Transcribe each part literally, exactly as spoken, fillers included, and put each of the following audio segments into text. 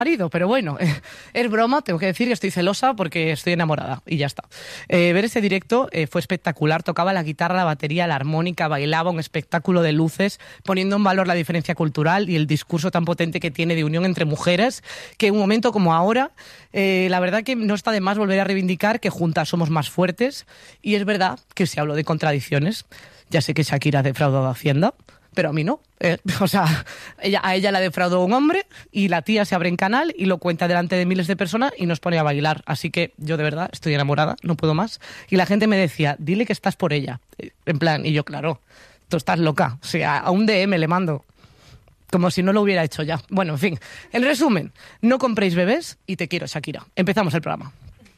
marido, pero bueno, es broma, tengo que decir que estoy celosa porque estoy enamorada y ya está. Eh, ver ese directo eh, fue espectacular, tocaba la guitarra, la batería, la armónica, bailaba, un espectáculo de luces, poniendo en valor la diferencia cultural y el discurso tan potente que tiene de unión entre mujeres, que en un momento como ahora, eh, la verdad que no está de más volver a reivindicar que juntas somos más fuertes, y es verdad que se habló de contradicciones. Ya sé que Shakira ha defraudado a Hacienda, pero a mí no. Eh, o sea, ella, a ella la defraudó un hombre y la tía se abre en canal y lo cuenta delante de miles de personas y nos pone a bailar. Así que yo de verdad estoy enamorada, no puedo más. Y la gente me decía, dile que estás por ella. En plan, y yo, claro, tú estás loca. O sea, a un D M le mando. Como si no lo hubiera hecho ya. Bueno, en fin. En resumen, no compréis bebés y te quiero, Shakira. Empezamos el programa.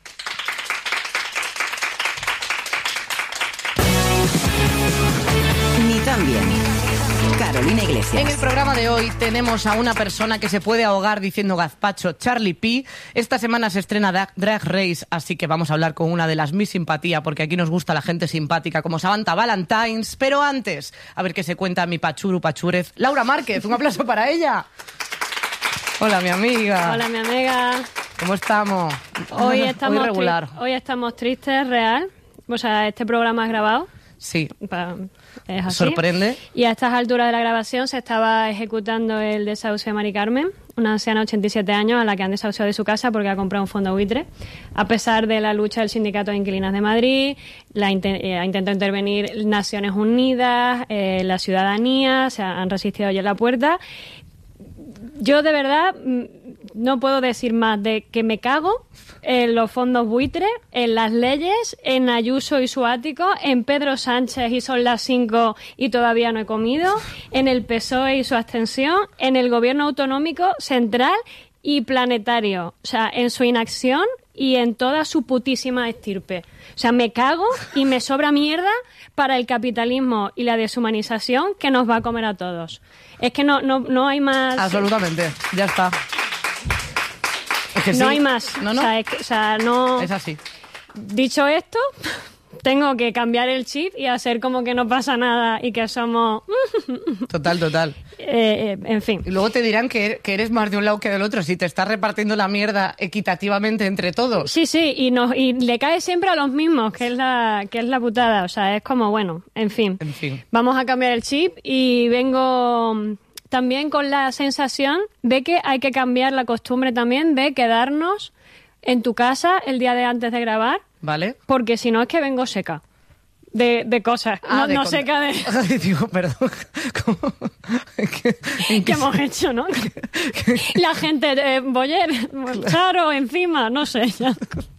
Ni tan bien. Carolina Iglesias. En el programa de hoy tenemos a una persona que se puede ahogar diciendo gazpacho, Charlie P. Esta semana se estrena Drag Race, así que vamos a hablar con una de las Miss Simpatía, porque aquí nos gusta la gente simpática, como Samantha Valentines. Pero antes, a ver qué se cuenta mi pachuru pachurez, Laura Márquez. Un aplauso para ella. Hola, mi amiga. Hola, mi amiga. ¿Cómo estamos? Hoy estamos, hoy regular. Tri- hoy estamos tristes, real. O sea, este programa es grabado. Sí. Es así. Sorprende. Y a estas alturas de la grabación se estaba ejecutando el desahucio de Mari Carmen, una anciana de ochenta y siete años a la que han desahuciado de su casa porque ha comprado un fondo buitre. A pesar de la lucha del Sindicato de Inquilinas de Madrid, la inten- eh, ha intentado intervenir Naciones Unidas, eh, la ciudadanía, se han resistido ya en la puerta. Yo de verdad no puedo decir más de que me cago en los fondos buitres, en las leyes, en Ayuso y su ático, en Pedro Sánchez y son las cinco y todavía no he comido, en el P S O E y su abstención, en el gobierno autonómico central y planetario, o sea, en su inacción y en toda su putísima estirpe. O sea, me cago y me sobra mierda para el capitalismo y la deshumanización que nos va a comer a todos. Es que no, no, no hay más... Absolutamente, ya está. Es que no sí. hay más. No, no. O sea, es, que, o sea, no... Es así. Dicho esto, tengo que cambiar el chip y hacer como que no pasa nada y que somos... Total, total. Eh, eh, en fin. Y luego te dirán que, que eres más de un lado que del otro, si te estás repartiendo la mierda equitativamente entre todos. Sí, sí, y, nos, y le cae siempre a los mismos, que es la que es la putada. O sea, es como, bueno, en fin. En fin. Vamos a cambiar el chip y vengo también con la sensación de que hay que cambiar la costumbre también de quedarnos en tu casa el día de antes de grabar. ¿Vale? Porque si no es que vengo seca. De, de cosas. Ah, no de no contra... seca de... Digo, perdón. ¿Cómo? ¿Qué, ¿Qué hemos hecho, no? La gente, eh, Boyer, Charo, encima, no sé. Ya.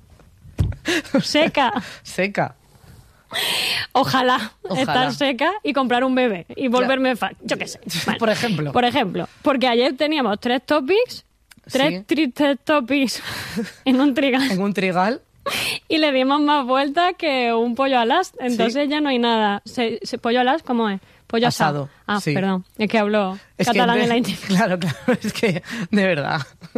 Seca. Seca. Ojalá, Ojalá estar seca y comprar un bebé y volverme fan. Yo qué sé. Bueno, por ejemplo. Por ejemplo. Porque ayer teníamos tres topics, tres sí. tristes topics en un trigal. En un trigal. Y le dimos más vueltas que un pollo alas. Entonces sí. ya no hay nada. ¿Se, se, ¿Pollo alas cómo es? Pollo asado. asado. Ah, sí. perdón. Es que hablo es catalán que en la intimidad. Claro, claro. Es que, de verdad.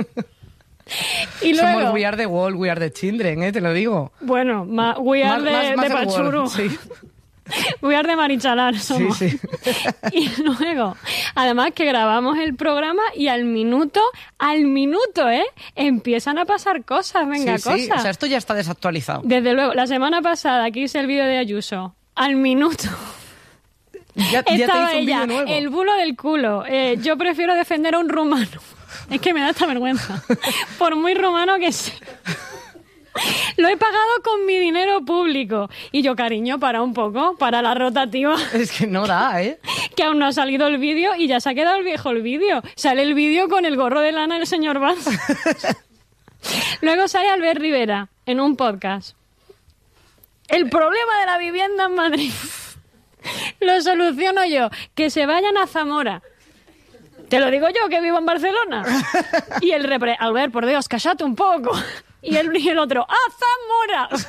Y luego, somos We Are the World, We Are the Children, ¿eh? Te lo digo. Bueno, ma, We Are más, de, más, de más Pachuru. Sí. We Are de Marichalar somos. Sí, sí. Y luego, además que grabamos el programa y al minuto, al minuto, ¿eh? Empiezan a pasar cosas, venga, sí, cosas. Sí. O sea, esto ya está desactualizado. Desde luego, la semana pasada que hice el vídeo de Ayuso, al minuto... Ya, ya estaba te hizo un ella, vídeo nuevo. el bulo del culo. Eh, yo prefiero defender a un rumano. Es que me da esta vergüenza. Por muy rumano que sea. Lo he pagado con mi dinero público. Y yo, cariño, para un poco, para la rotativa. Es que no da, ¿eh? Que aún no ha salido el vídeo y ya se ha quedado el viejo el vídeo. Sale el vídeo con el gorro de lana del señor Vaz. Luego sale Albert Rivera en un podcast. El problema de la vivienda en Madrid. Lo soluciono yo. Que se vayan a Zamora. Te lo digo yo, que vivo en Barcelona. Y el repre... Albert, por Dios, cállate un poco. Y el, y el otro, ¡a Zamora!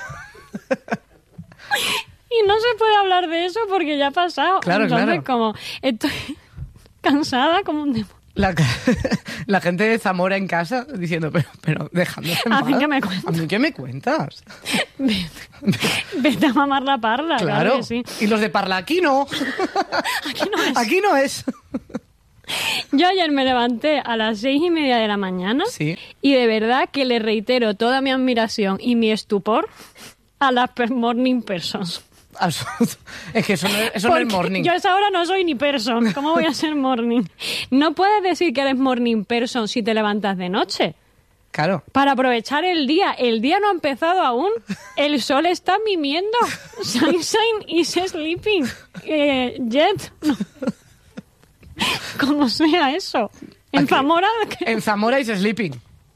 Y no se puede hablar de eso porque ya ha pasado. Claro, Entonces, claro. como estoy cansada como un demonio. La, la gente de Zamora en casa diciendo, pero, pero déjame en ¿A mí paz. qué me cuentas? ¿A mí qué me cuentas? Vete, vete a mamar la parla. Claro, Claro. que sí. Y los de Parla, aquí no. Aquí no es. Aquí no es. Yo ayer me levanté a las seis y media de la mañana Sí. y de verdad que le reitero toda mi admiración y mi estupor a las per- morning persons. Absoluto. Es que eso no es, eso no es Porque morning. yo a esa hora no soy ni person. ¿Cómo voy a ser morning? No puedes decir que eres morning person si te levantas de noche. Claro. Para aprovechar el día. El día no ha empezado aún. El sol está mimiendo. Sunshine is sleeping. Eh, jet. No. Como sea eso. En Aquí- Zamora... En Zamora is sleeping.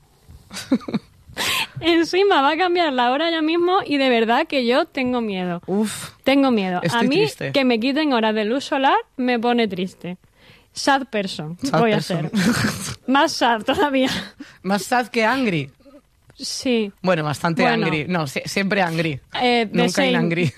Encima va a cambiar la hora ya mismo y de verdad que yo tengo miedo. Uf. Tengo miedo. Estoy a mí triste. que me quiten horas de luz solar me pone triste. Sad person. Sad voy person. a ser. Más sad todavía. Más sad que angry. Sí. Bueno, bastante Bueno. angry. No, si- siempre angry. Eh, the Nunca same. in angry.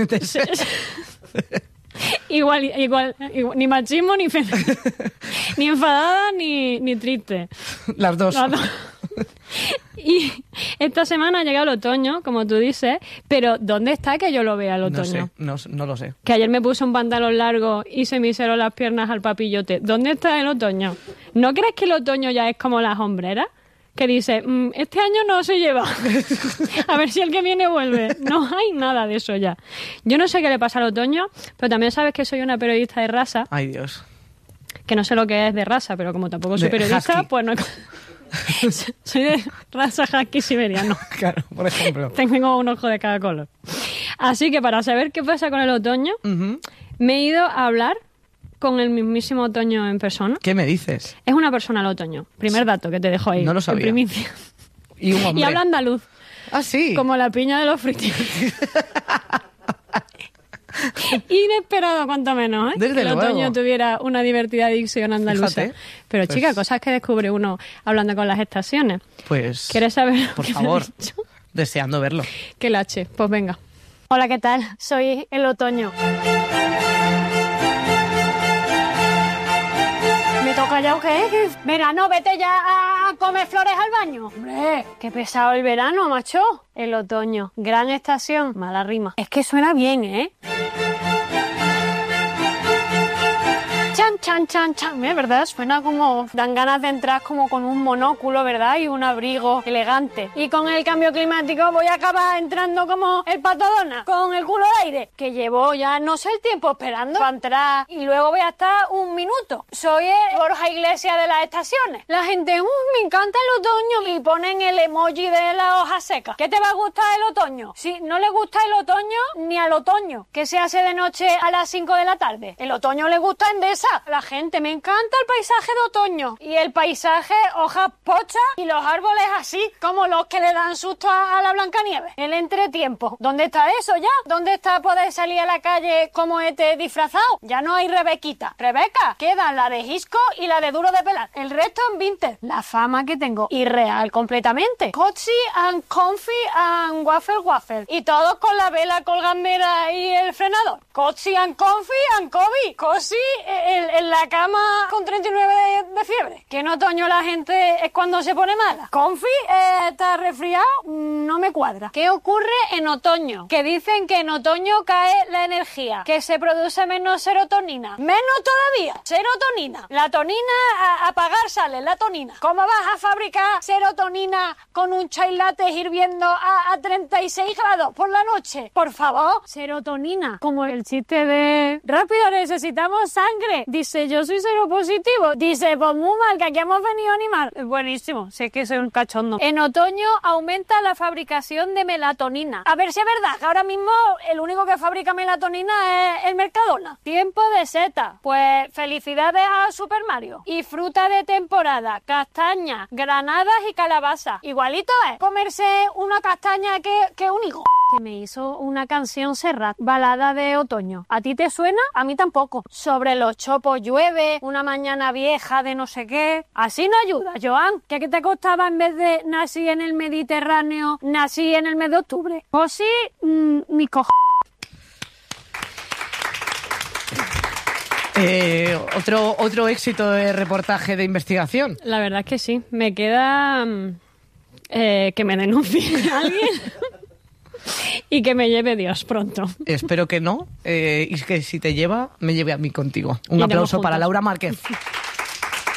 igual, igual, igual, ni machismo, ni, fe- ni enfadada, ni, ni triste. Las dos. Las dos. Y esta semana ha llegado el otoño, como tú dices, pero ¿dónde está que yo lo vea el No otoño? sé, no, no lo sé. Que ayer me puse un pantalón largo y se me hicieron las piernas al papillote. ¿Dónde está el otoño? ¿No crees que el otoño ya es como las hombreras? Que dice, "Mm, este año no se lleva. A ver si el que viene vuelve". No hay nada de eso ya. Yo no sé qué le pasa al otoño, pero también sabes que soy una periodista de raza, Ay, Dios. que no sé lo que es de raza, pero como tampoco soy De periodista, husky. pues no... Soy de raza husky siberiano. Claro, por ejemplo. Tengo un ojo de cada color. Así que para saber qué pasa con el otoño, Ujú. me he ido a hablar con el mismísimo otoño en persona. ¿Qué me dices? Es una persona el otoño. Primer dato que te dejo ahí. No lo en sabía. primicia. Y un hombre. Y habla andaluz, Ah, sí. como la piña de los fritos. Inesperado, cuanto menos, ¿eh? Desde que el luego. otoño tuviera una divertida dicción andaluza. Fíjate. Pero, Pues- chica, cosas que descubre uno hablando con las estaciones. Pues. ¿Quieres saber? Por qué me ha favor. dicho? Deseando verlo. Que el H. Pues venga. Hola, ¿qué tal? Soy el otoño. ¿Me toca ya o qué? Verano, vete ya a comer flores al baño. Hombre, qué pesado el verano, macho. El otoño, gran estación, mala rima. Es que suena bien, ¿eh? Chan, chan, chan, chan. Es verdad, suena como... Dan ganas de entrar como con un monóculo, ¿verdad? Y un abrigo elegante. Y con el cambio climático voy a acabar entrando como el Pato Donald, con el culo al aire. Que llevo ya no sé el tiempo esperando para entrar. Y luego voy a estar un minuto. Soy el Borja Iglesias de las estaciones. La gente, "Uh, me encanta el otoño". Y ponen el emoji de la hoja seca. ¿Qué te va a gustar el otoño? Si no le gusta el otoño, ni al otoño, que se hace de noche a las cinco de la tarde. El otoño le gusta Endesa. La gente, me encanta el paisaje de otoño. Y el paisaje, hojas pochas y los árboles así, como los que le dan susto a, a la Blancanieves. El entretiempo. ¿Dónde está eso ya? ¿Dónde está poder salir a la calle como este disfrazado? Ya no hay Rebequita. Rebeca, quedan la de Hisco y la de Duro de Pelar. El resto en Vinted. La fama que tengo. Irreal completamente. Cozy and comfy and waffle waffle. Y todos con la vela colgandera y el frenador. Cozy and comfy and Kobe. Cozy en, en la cama con treinta y nueve de, de fiebre. Que en otoño la gente es cuando se pone mala. Comfy eh, está resfriado, no me cuadra. ¿Qué ocurre en otoño? Que dicen que en otoño cae la energía, que se produce menos serotonina. Menos todavía, serotonina. La tonina a apagar sale, la tonina. ¿Cómo vas a fabricar serotonina con un chai latte hirviendo a, a treinta y seis grados por la noche? Por favor, serotonina. Como el chiste de rápido, necesitamos sangre. Dice, yo soy seropositivo. Dice, pues muy mal, que aquí hemos venido a animar. Buenísimo, sé que soy un cachondo. En otoño aumenta la fabricación de melatonina. A ver si es verdad, que ahora mismo el único que fabrica melatonina es el Mercadona. Tiempo de seta. Pues felicidades a Super Mario. Y fruta de temporada, castañas, granadas y calabaza. Igualito es comerse una castaña que, que un higo. Que me hizo una canción Serrat, balada de otoño. ¿A ti te suena? A mí tampoco. Sobre los chopos llueve, una mañana vieja de no sé qué. Así no ayuda, Joan. ¿Qué te costaba en vez de nací en el Mediterráneo, nací en el mes de octubre? Pues sí, mmm, mi cojo. Eh, otro, otro éxito de reportaje de investigación. La verdad es que sí. Me queda mm, eh, que me denuncie a alguien. Y que me lleve Dios pronto. Espero que no. Eh, y que si te lleva, me lleve a mí contigo. Un Iremos aplauso para juntas. Laura Márquez.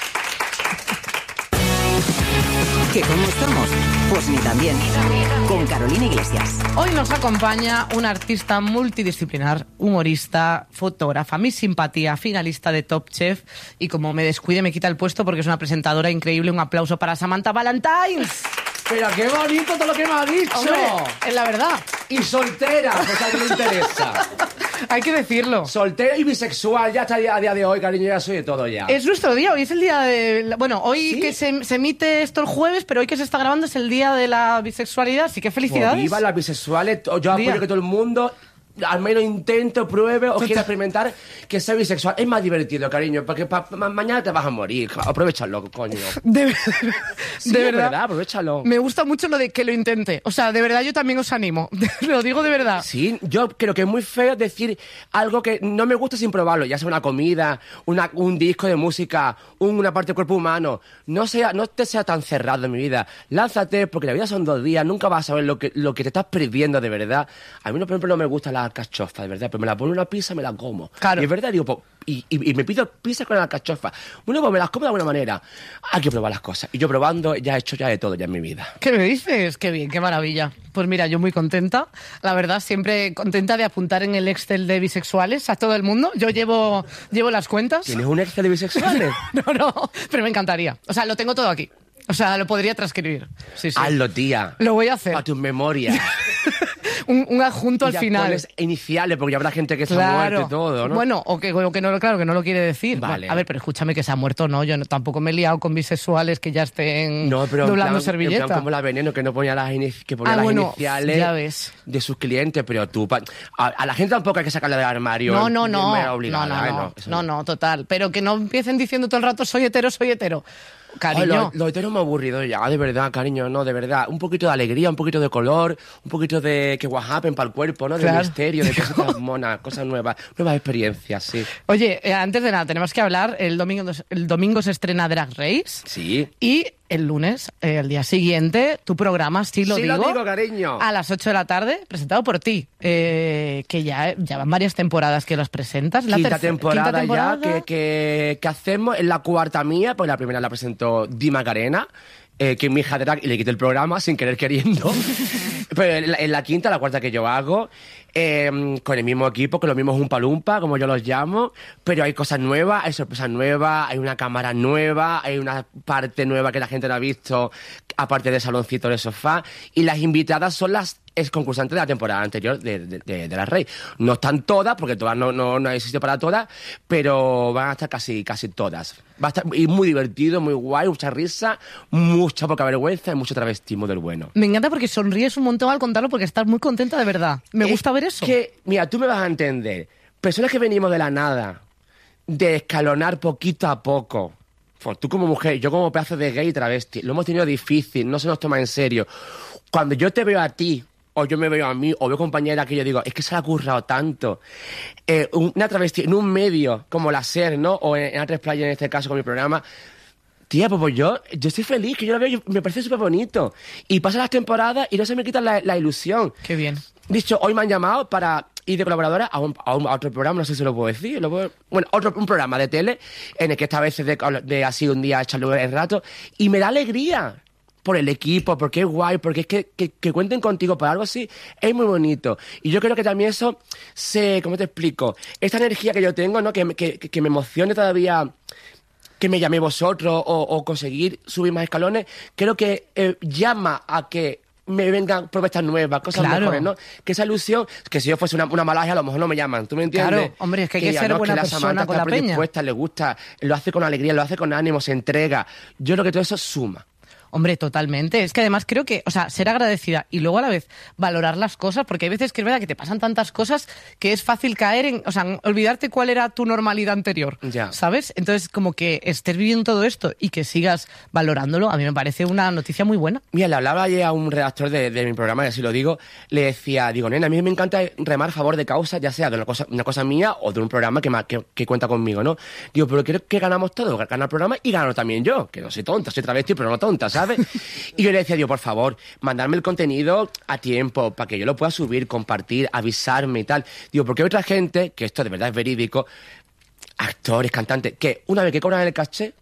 ¿Que cómo estamos? Pues ni tan bien. Con Carolina Iglesias. Hoy nos acompaña una artista multidisciplinar, humorista, fotógrafa, mi simpatía, finalista de Top Chef, y como me descuide me quita el puesto porque es una presentadora increíble. Un aplauso para Samantha Valentines. Pero qué bonito todo lo que me ha dicho. Hombre, es la verdad. Y soltera, pues a mí me interesa. Hay que decirlo. Soltera y bisexual, ya está a día de hoy, cariño, ya soy de todo ya. Es nuestro día, hoy es el día de... Bueno, hoy ¿Sí? que se, se emite esto el jueves, pero hoy que se está grabando es el día de la bisexualidad, así que felicidades. Pues viva las bisexuales, yo apoyo Día. que todo el mundo al menos intente, pruebe o quiera experimentar que sea bisexual. Es más divertido, cariño, porque pa, ma, mañana te vas a morir. Aprovechalo, coño. De, de Sí, verdad. es verdad, aprovechalo. Me gusta mucho lo de que lo intente. O sea, de verdad yo también os animo. Lo digo de verdad. Sí, yo creo que es muy feo decir algo que no me gusta sin probarlo, ya sea una comida, una, un disco de música, un- una parte del cuerpo humano. No sea, no te sea tan cerrado en mi vida. Lánzate, porque la vida son dos días, nunca vas a saber lo que, lo que te estás perdiendo de verdad. A mí, no, por ejemplo, no me gusta la alcachofa, de verdad, pero me la pongo en una pizza y me la como. Claro. Y es verdad, digo, pues, y, y, y me pido pizza con la alcachofa. Bueno, pues me las como de alguna manera. Hay que probar las cosas. Y yo probando, ya he hecho ya de todo ya en mi vida. ¿Qué me dices? Qué bien, qué maravilla. Pues mira, yo muy contenta. La verdad, siempre contenta de apuntar en el Excel de bisexuales a todo el mundo. Yo llevo, llevo las cuentas. ¿Tienes un Excel de bisexuales? No, no, pero me encantaría. O sea, lo tengo todo aquí. O sea, lo podría transcribir. Sí, sí. Hazlo, tía. Lo voy a hacer. Para tus memorias. Un, un adjunto Y al ya final. pones iniciales, porque ya habrá gente que se ha muerto y todo, ¿no? Bueno, o que, o que no, claro, que no lo quiere decir. Vale. Bueno, a ver, pero escúchame que se ha muerto, no. Yo no- tampoco me he liado con bisexuales que ya estén No, pero en doblando plan, servilleta. en plan como la Veneno, que no ponía las, inici- que ponía Ah, las bueno, iniciales ya ves. de sus clientes, pero tú... pa- A, a la gente tampoco hay que sacarla del armario. No, no, de no. manera No, obligada, no, ¿eh? no. eso No, no, total. Pero que no empiecen diciendo todo el rato soy hetero, soy hetero. Ay, Cariño. lo, lo hetero me ha aburrido ya, de verdad, cariño, no, de verdad. Un poquito de alegría, un poquito de color, un poquito de que guajapen para el cuerpo, ¿no? De Claro. misterio, de cosas monas, cosas nuevas, nuevas experiencias, sí. Oye, eh, antes de nada, tenemos que hablar. El domingo, el domingo se estrena Drag Race. Sí. Y el lunes, eh, el día siguiente, tu programa, sí lo Sí digo. lo digo, cariño. A las ocho de la tarde, presentado por ti. eh, que ya, ya van varias temporadas que los presentas. La Quinta terce- temporada, quinta temporada. ya que, que, que hacemos, es la cuarta mía, pues la primera la presentó Di Macarena, eh, que es mi hija drag, y le quité el programa sin querer queriendo. Pero en la, en la quinta, la cuarta que yo hago, eh, con el mismo equipo, con los mismos Umpa Lumpa, como yo los llamo, pero hay cosas nuevas, hay sorpresas nuevas, hay una cámara nueva, hay una parte nueva que la gente no ha visto, aparte de saloncito de sofá, y las invitadas son las ex concursantes de la temporada anterior de, de, de, de La Rey. No están todas, porque todas no, no, no hay sitio para todas, pero van a estar casi, casi todas. Va a estar y muy divertido, muy guay, mucha risa, mucha poca vergüenza y mucho travestismo del bueno. Me encanta porque sonríes un montón al contarlo porque estás muy contenta de verdad. Me Es gusta ver eso. Que, mira, tú me vas a entender. Personas que venimos de la nada, de escalonar poquito a poco. Pues tú como mujer, yo como pedazo de gay y travesti, lo hemos tenido difícil, no se nos toma en serio. Cuando yo te veo a ti, o yo me veo a mí, o veo compañera que yo digo, es que se le ha currado tanto. Eh, una travesti en un medio como la SER, ¿no? O en, en A tres Playa, en este caso, con mi programa. Tía, pues, pues yo, yo estoy feliz, que yo lo veo, yo- me parece súper bonito. Y pasan las temporadas y no se me quita la, la ilusión. Qué bien. Dicho, hoy me han llamado para ir de colaboradora a, un, a, un- a otro programa, no sé si lo puedo decir. Lo puedo- bueno, otro, un programa de tele, en el que esta vez es de, de así un día echarle el rato. Y me da alegría por el equipo, porque es guay, porque es que, que, que cuenten contigo para algo así, es muy bonito. Y yo creo que también eso se, ¿cómo te explico? Esta energía que yo tengo, ¿no? Que, me- que, que me emocione todavía que me llaméis vosotros o, o conseguir subir más escalones, creo que eh, llama a que me vengan propuestas nuevas, cosas Claro. mejores, ¿no? Que esa ilusión, que si yo fuese una, una malaja, a lo mejor no me llaman, ¿tú me entiendes? Claro, hombre, es que hay que ya ser no, buena que la persona Samantha con está la peña. predispuesta, le gusta, lo hace con alegría, lo hace con ánimo, se entrega. Yo creo que todo eso suma. Hombre, totalmente. Es que además creo que, o sea, ser agradecida y luego a la vez valorar las cosas, porque hay veces que es verdad que te pasan tantas cosas que es fácil caer en, o sea, en olvidarte cuál era tu normalidad anterior, Ya. ¿sabes? Entonces, como que estés viviendo todo esto y que sigas valorándolo, a mí me parece una noticia muy buena. Mira, le hablaba ayer a un redactor de, de mi programa, y así lo digo, le decía, digo, nena, a mí me encanta remar a favor de causa, ya sea de una cosa, una cosa mía o de un programa que, ma- que, que cuenta conmigo, ¿no? Digo, pero creo que ganamos todos, gana el programa y gano también yo, que no soy tonta, soy travesti, pero no tonta, ¿sabes? Y yo le decía, digo, por favor, mandarme el contenido a tiempo, para que yo lo pueda subir, compartir, avisarme y tal. Digo, porque hay otra gente, que esto de verdad es verídico, actores, cantantes, que una vez que cobran el caché,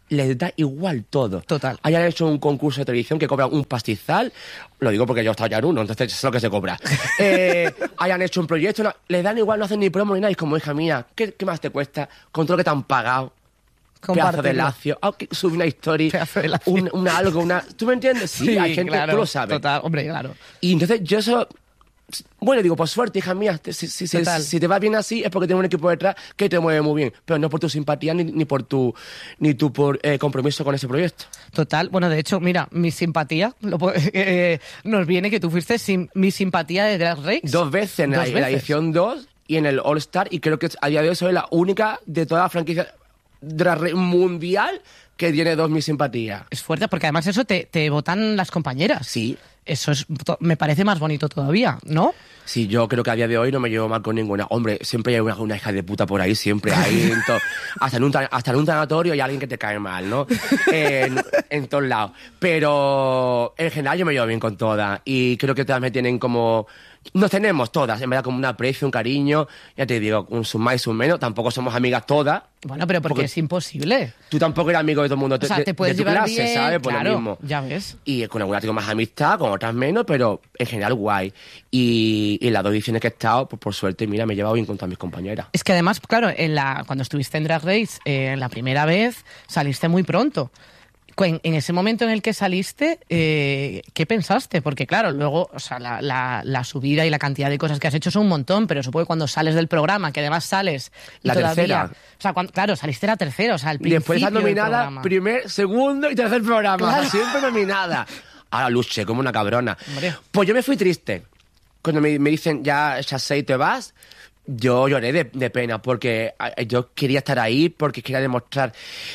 les da igual todo. Total. Hayan hecho un concurso de televisión que cobra un pastizal, lo digo porque yo he estado ya en uno, entonces es lo que se cobra. eh, hayan hecho un proyecto, no, les dan igual, no hacen ni promo ni nada, y es como, hija mía, ¿qué, qué más te cuesta con todo lo que te han pagado? Pedazo de lacio, oh, subir una historia, un, una algo, una... ¿Tú me entiendes? Sí, sí, hay gente, claro, tú lo sabes. Total, hombre, claro. Y entonces yo eso... Bueno, digo, por suerte, hija mía, si, si, si, si te va bien así es porque tienes un equipo detrás que te mueve muy bien, pero no por tu simpatía ni, ni por tu ni tu por, eh, compromiso con ese proyecto. Total, bueno, de hecho, mira, mi simpatía, lo, eh, nos viene que tú fuiste sin, mi simpatía de Drag Race. Dos veces, en, Dos la, veces. en la edición dos y en el All Star, y creo que a día de hoy soy la única de toda la franquicia Drag Race mundial que tiene dos mi simpatía. Es fuerte, porque además eso te, te votan las compañeras. Sí. Eso es, me parece más bonito todavía, ¿no? Sí, yo creo que a día de hoy no me llevo mal con ninguna. Hombre, siempre hay una, una hija de puta por ahí, siempre hay. En to, hasta, en un, hasta en un tanatorio hay alguien que te cae mal, ¿no? en, en todos lados. Pero en general yo me llevo bien con todas. Y creo que todas me tienen como... Nos tenemos todas, en verdad, como un aprecio, un cariño. Ya te digo, un sub más y un menos. Tampoco somos amigas todas. Bueno, pero porque, porque es imposible. Tú tampoco eres amigo de todo el mundo. O sea, de, te puedes de tu llevar clase, bien, ¿sabes? Por claro, lo mismo. Ya ves. Y con algunas tengo más amistad, con otras menos, pero en general guay. Y, y en las dos ediciones que he estado, pues por suerte, mira, me he llevado bien con todas mis compañeras. Es que además, claro, en la, cuando estuviste en Drag Race, eh, la primera vez, saliste muy pronto. En, en ese momento en el que saliste, eh, ¿qué pensaste? Porque claro, luego, o sea, la, la, la subida y la cantidad de cosas que has hecho son un montón, pero supongo que cuando sales del programa, que además sales... Y la todavía, tercera. O sea, cuando, claro, saliste la tercera, o sea, al principio Después estás nominada primer, segundo y tercer programa. Claro. Siempre nominada. Ahora luché como una cabrona. Hombre. Pues yo me fui triste. Cuando me, me dicen, ya, Shasay, te vas... Yo lloré de, de pena porque yo quería estar ahí, porque quería demostrar,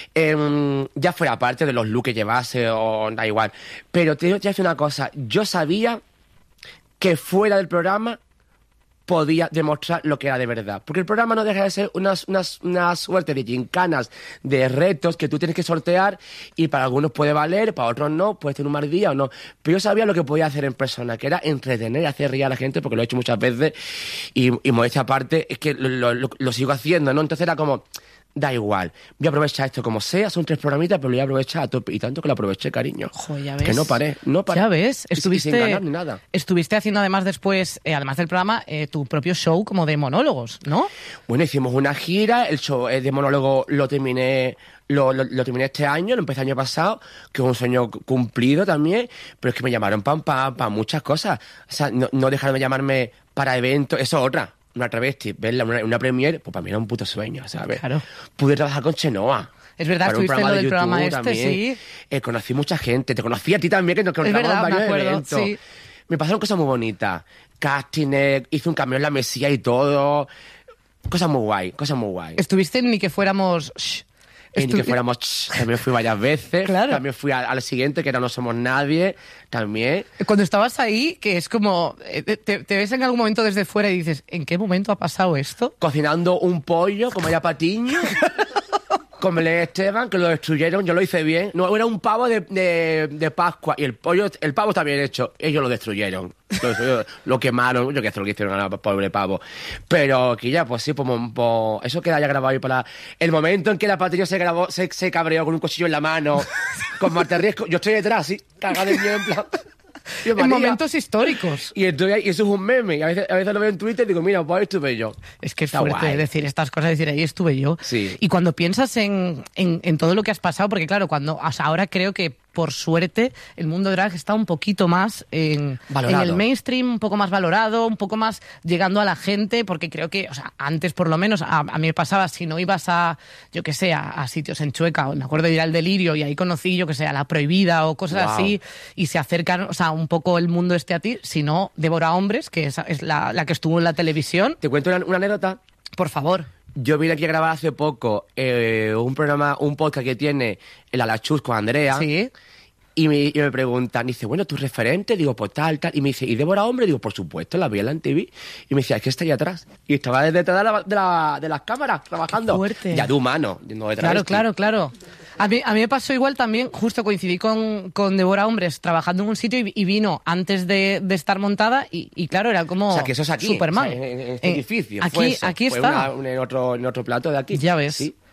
eh, ya fuera parte de los looks que llevase o da igual. Pero te voy a decir una cosa, yo sabía que fuera del programa podía demostrar lo que era de verdad. Porque el programa no deja de ser una, una, una suerte de gincanas, de retos que tú tienes que sortear y para algunos puede valer, para otros no, puedes tener un mal día o no. Pero yo sabía lo que podía hacer en persona, que era entretener y hacer reír a la gente, porque lo he hecho muchas veces y, y modestia aparte, es que lo, lo, lo sigo haciendo, ¿no? Entonces era como... Da igual, voy a aprovechar esto como sea, son tres programitas, pero lo voy a aprovechar a tope. Y tanto que lo aproveché, cariño. Joder, ya ves. Que no paré, no paré. Ya ves, estuviste, y sin ganar ni nada. Estuviste haciendo además después, eh, además del programa, eh, tu propio show como de monólogos, ¿no? Bueno, hicimos una gira, el show de monólogo lo terminé... Lo, lo, lo terminé este año, lo empecé el año pasado, que es un sueño cumplido también, pero es que me llamaron para pa, pa muchas cosas. O sea, no, no dejaron de llamarme para eventos, eso es otra. Una travesti, verla en una, una premiere, pues para mí era un puto sueño, ¿sabes? Claro. Pude trabajar con Chenoa. Es verdad, estuviste en lo del programa este, también. sí. Eh, conocí mucha gente, te conocí a ti también, que nos conocíamos en varios eventos. Sí. Me pasaron cosas muy bonitas. Casting, eh, hice un cambio en la mesilla y todo. Cosas muy guay, cosas muy guay. Estuviste en Ni que fuéramos... Shh. En Estu... que fuéramos, ch, también fui varias veces, claro. También fui al, al siguiente, que era No Somos Nadie, también. Cuando estabas ahí, que es como, te, te ves en algún momento desde fuera y dices, ¿en qué momento ha pasado esto? Cocinando un pollo con María Patiño, con Belén Esteban, que lo destruyeron, yo lo hice bien. No, era un pavo de, de, de Pascua, y el pollo, el pavo está bien hecho, ellos lo destruyeron. Lo, lo quemaron, yo qué sé lo que hicieron al pobre pavo. Pero aquí ya, pues sí, pues, pues eso queda ya grabado ahí para... El momento en que la Patiño se grabó, se, se cabreó con un cuchillo en la mano, con Marta Riesco, yo estoy detrás, sí, cagada de miedo, en plan... Yo, en momentos históricos. Y, estoy ahí, y eso es un meme. Y a veces, a veces lo veo en Twitter y digo, mira, pues ahí estuve yo. Es que es Está fuerte guay. Decir estas cosas, decir, ahí estuve yo. Sí. Y cuando piensas en, en, en todo lo que has pasado, porque claro, cuando o sea, ahora creo que por suerte el mundo drag está un poquito más en, en el mainstream, un poco más valorado, un poco más llegando a la gente, porque creo que, o sea, antes por lo menos, a, a mí me pasaba, si no ibas a, yo qué sé, a, a sitios en Chueca, o me acuerdo de ir al Delirio y ahí conocí, yo qué sé, a La Prohibida o cosas wow. así, y se acercan, o sea, un poco el mundo este a ti, si no, Débora Hombres, que es, es la, la que estuvo en la televisión. ¿Te cuento una, una anécdota? Por favor. Yo vine aquí a grabar hace poco eh, un programa, un podcast que tiene el Alachus con Andrea. Sí. Y me, y me preguntan, dice, bueno, ¿tu referente? Digo, pues tal, tal. Y me dice, ¿y Débora Hombre? Digo, por supuesto, la vi en la M T V. Y me decía, es que está ahí atrás. Y estaba detrás de, la, de, la, de las cámaras, trabajando. Qué fuerte. Ya de humano, no de Claro, claro, claro. A mí, a mí me pasó igual también, justo coincidí con, con Débora Hombres trabajando en un sitio y, y vino antes de, de estar montada y, y claro, era como o sea, que eso es aquí, Superman. O sea, en, en este eh, edificio. Aquí, fue eso. aquí fue está. Una, una, en, otro, en otro plato de aquí. Ya ves. Sí.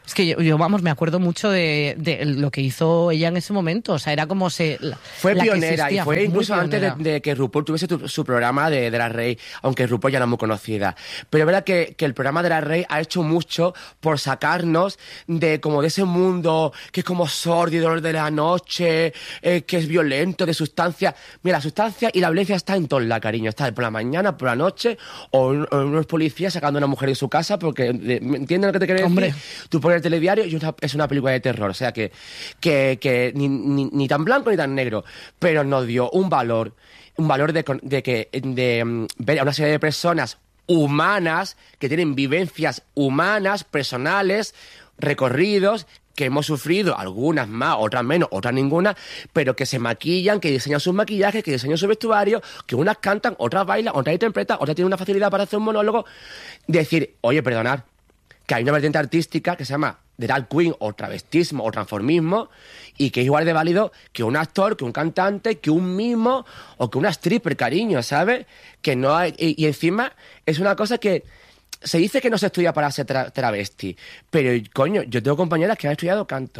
Es que yo, yo, vamos, me acuerdo mucho de, de lo que hizo ella en ese momento. O sea, era como se... La, fue la pionera, existía, y fue, fue incluso antes de, pionera. de que RuPaul tuviese tu, su programa de, de La Rey, aunque RuPaul ya no es muy conocida. Pero es verdad que, que el programa de La Rey ha hecho mucho por sacarnos de como de ese mundo que es como sórdido de la noche, eh, que es violento, de sustancia. Mira, la sustancia y la violencia está en todo la cariño. Está por la mañana, por la noche, o, un, o unos policías sacando a una mujer de su casa porque... De, ¿entiendes lo que te quiero decir? Hombre. Tú pones el telediario y una, es una película de terror. O sea que, que, que ni, ni, ni tan blanco ni tan negro. Pero nos dio un valor, un valor de, de, que, de um, ver a una serie de personas humanas que tienen vivencias humanas, personales, recorridos, que hemos sufrido, algunas más, otras menos, otras ninguna, pero que se maquillan, que diseñan sus maquillajes, que diseñan su vestuario, que unas cantan, otras bailan, otras interpretan, otras tienen una facilidad para hacer un monólogo. Decir, oye, perdonad, que hay una vertiente artística que se llama drag queen o travestismo o transformismo y que es igual de válido que un actor, que un cantante, que un mimo o que una stripper, cariño, ¿sabes? Que no hay... Y, y encima es una cosa que se dice que no se estudia para ser tra- travesti, pero, coño, yo tengo compañeras que han estudiado canto,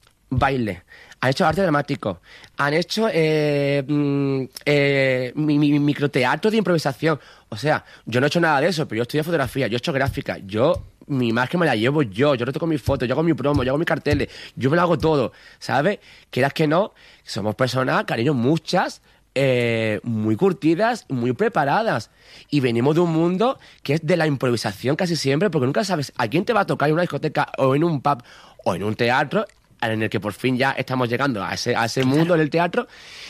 baile, han hecho arte dramático, han hecho eh, mm, eh, mi, mi, microteatro de improvisación. O sea, yo no he hecho nada de eso, pero yo estudio fotografía, yo he hecho gráfica, yo... Mi imagen me la llevo yo, yo retoco mis fotos, yo hago mi promo, yo hago mis carteles, yo me lo hago todo, ¿sabes? Quieras que no, somos personas, cariño, muchas, eh, muy curtidas, muy preparadas. Y venimos de un mundo que es de la improvisación casi siempre, porque nunca sabes a quién te va a tocar en una discoteca o en un pub o en un teatro, en el que por fin ya estamos llegando a ese, a ese mundo del teatro.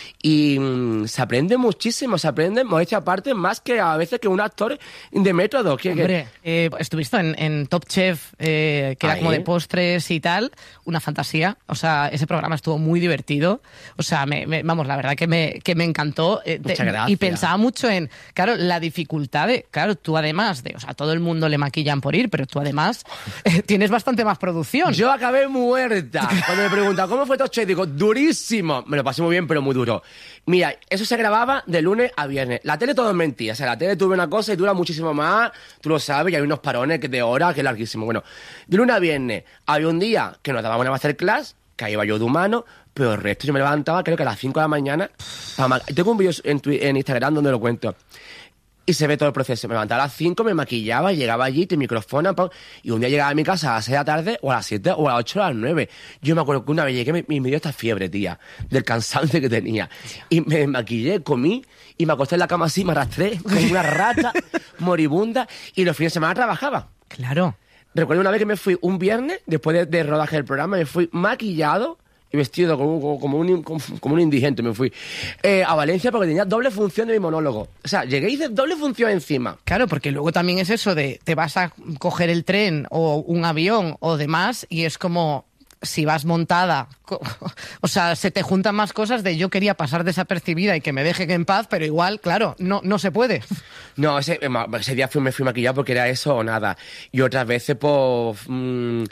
Y mmm, se aprende muchísimo, se aprende, modestia aparte, más que a veces que un actor de método. Que, Hombre, que... Eh, estuviste en, en Top Chef, eh, que era Ahí. como de postres y tal, una fantasía. O sea, ese programa estuvo muy divertido. O sea, me, me, vamos, la verdad que me, que me encantó. Eh, Muchas te, gracias. Y pensaba mucho en, claro, la dificultad de, claro, tú además de, o sea, todo el mundo le maquillan por ir, pero tú además eh, tienes bastante más producción. Yo acabé muerta. Cuando me preguntan, ¿cómo fue Top Chef? Digo, durísimo. Me lo pasé muy bien, pero muy duro. Mira, eso se grababa de lunes a viernes. La tele todo es mentira. O sea, la tele tuve una cosa y dura muchísimo más. Tú lo sabes, y hay unos parones que de horas que es larguísimo. Bueno, de lunes a viernes había un día que nos daban una masterclass, que ahí iba yo de humano, pero el resto yo me levantaba creo que a las cinco de la mañana. Tengo un vídeo en, en Instagram donde lo cuento. Y se ve todo el proceso. Me levantaba a las cinco, me maquillaba, llegaba allí, te micrófono, y un día llegaba a mi casa a las seis de la tarde, o a las siete, o a las ocho, o a las nueve. Yo me acuerdo que una vez llegué y me dio esta fiebre, tía, del cansancio que tenía. Y me maquillé, comí, y me acosté en la cama así, me arrastré, como una rata moribunda, y los fines de semana trabajaba. Claro. Recuerdo una vez que me fui un viernes, después de, de rodaje del programa, me fui maquillado y vestido como, como, un, como, como un indigente, me fui eh, a Valencia porque tenía doble función de mi monólogo. O sea, llegué y hice doble función encima. Claro, porque luego también es eso de te vas a coger el tren o un avión o demás y es como si vas montada, o sea, se te juntan más cosas de yo quería pasar desapercibida y que me dejen en paz, pero igual, claro, no, no se puede. No, ese, ese día fui, me fui maquillado porque era eso o nada. Y otras veces, pues, mmm,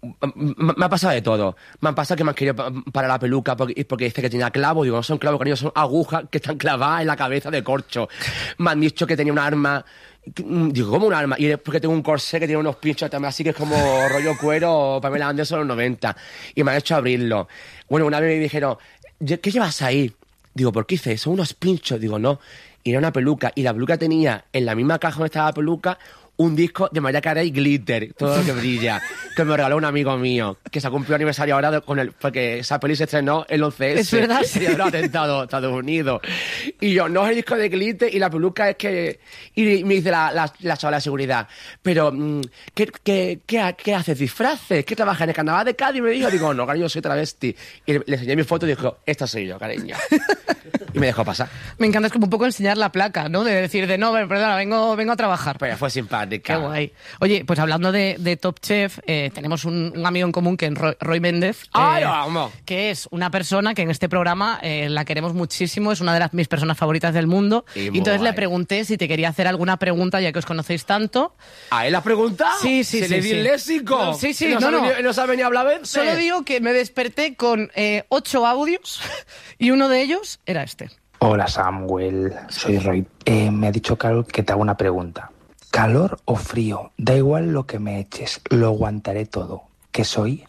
me ha pasado de todo. Me han pasado que me han querido para la peluca porque, porque dice que tenía clavos. Digo, no son clavos, cariño, son agujas que están clavadas en la cabeza de corcho. Me han dicho que tenía un arma. Digo, ¿cómo un arma? Y es porque tengo un corsé que tiene unos pinchos también, así que es como rollo cuero Pamela Anderson en los noventa. Y me han hecho abrirlo. Bueno, una vez me dijeron, ¿qué llevas ahí? Digo, ¿por qué hice eso? Unos pinchos. Digo, no. Y era una peluca. Y la peluca tenía en la misma caja donde estaba la peluca un disco de Mariah Carey Glitter, todo lo que brilla, que me regaló un amigo mío, que se cumplió aniversario ahora de, con el, porque esa peli se estrenó el once ese. Es verdad, sí. Y habrá atentado Estados Unidos. Y yo, no es el disco de Glitter y la peluca es que... Y me dice la, la, la chavala de seguridad, pero, ¿qué, qué, qué, qué haces? ¿Disfraces? ¿Qué trabajas en el carnaval de Cádiz? Y me dijo, digo, no, cariño, soy travesti. Y le, le enseñé mi foto y dijo, esta soy yo, cariño. Y me dejó pasar. Me encanta, es como un poco enseñar la placa, ¿no? De decir, de no, perdona, vengo, vengo a trabajar. Pues fue simpática. Qué guay. Oye, pues hablando de, de Top Chef, eh, tenemos un, un amigo en común que es Roy, Roy Méndez. ¡Ay, eh, vamos! Que es una persona que en este programa eh, la queremos muchísimo, es una de las mis personas favoritas del mundo. Y Y, entonces guay. le pregunté si te quería hacer alguna pregunta, ya que os conocéis tanto. ¿A él has preguntado? Sí, sí, ¿Se sí, le di sí. el léxico? No, sí, sí, ¿No, no, sabe no. Ni, no sabe ni hablar bien? Solo digo que me desperté con eh, ocho audios y uno de ellos era este. Hola Samuel, soy Roy. Eh, me ha dicho Carol que te hago una pregunta. ¿Calor o frío? Da igual lo que me eches, lo aguantaré todo. qué soy?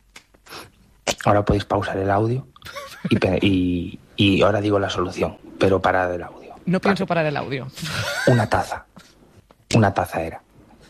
Ahora podéis pausar el audio y, pe- y, y ahora digo la solución, pero parad el audio. No pienso parar el audio. Una taza. Una taza era.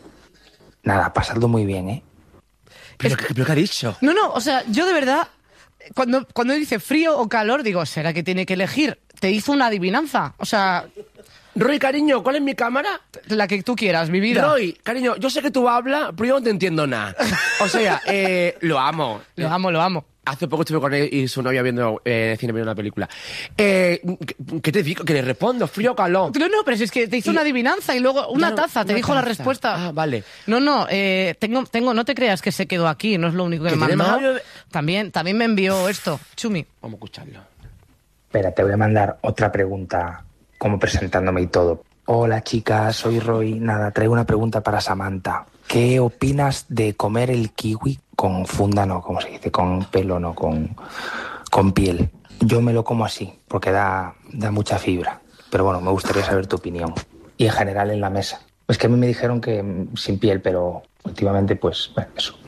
Nada, pasadlo muy bien, ¿eh? ¿Pero, qué- pero qué ha dicho? No, no, o sea, yo de verdad, cuando, cuando dice frío o calor, digo, ¿será que tiene que elegir? Te hizo una adivinanza. O sea, Roy, cariño, ¿cuál es mi cámara? la que tú quieras, mi vida. Roy, cariño, yo sé que tú hablas, pero yo no te entiendo nada. O sea, eh, lo amo. Lo amo, lo amo. Hace poco estuve con él y su novia viendo eh, cine, viendo una película. Eh, ¿qué, qué te digo? Que le respondo, frío o calor. No, no, pero si es que te hizo Y- una adivinanza y luego una Ya no- taza, te una dijo la taza. respuesta. Ah, vale. No, no, eh, tengo, tengo, no te creas que se quedó aquí, no es lo único que, ¿Que me tiene mandó. más audio de- También, también me envió esto, Chumi. Vamos a escucharlo. Espera, te voy a mandar otra pregunta, como presentándome y todo. Hola chicas, soy Roy. Nada, traigo una pregunta para Samantha. ¿Qué opinas de comer el kiwi con funda, no, como se dice, con pelo, no, con, con piel? Yo me lo como así, porque da, da mucha fibra. Pero bueno, me gustaría saber tu opinión. Y en general en la mesa. Es que a mí me dijeron que mm, sin piel, pero últimamente, pues, bueno, eso.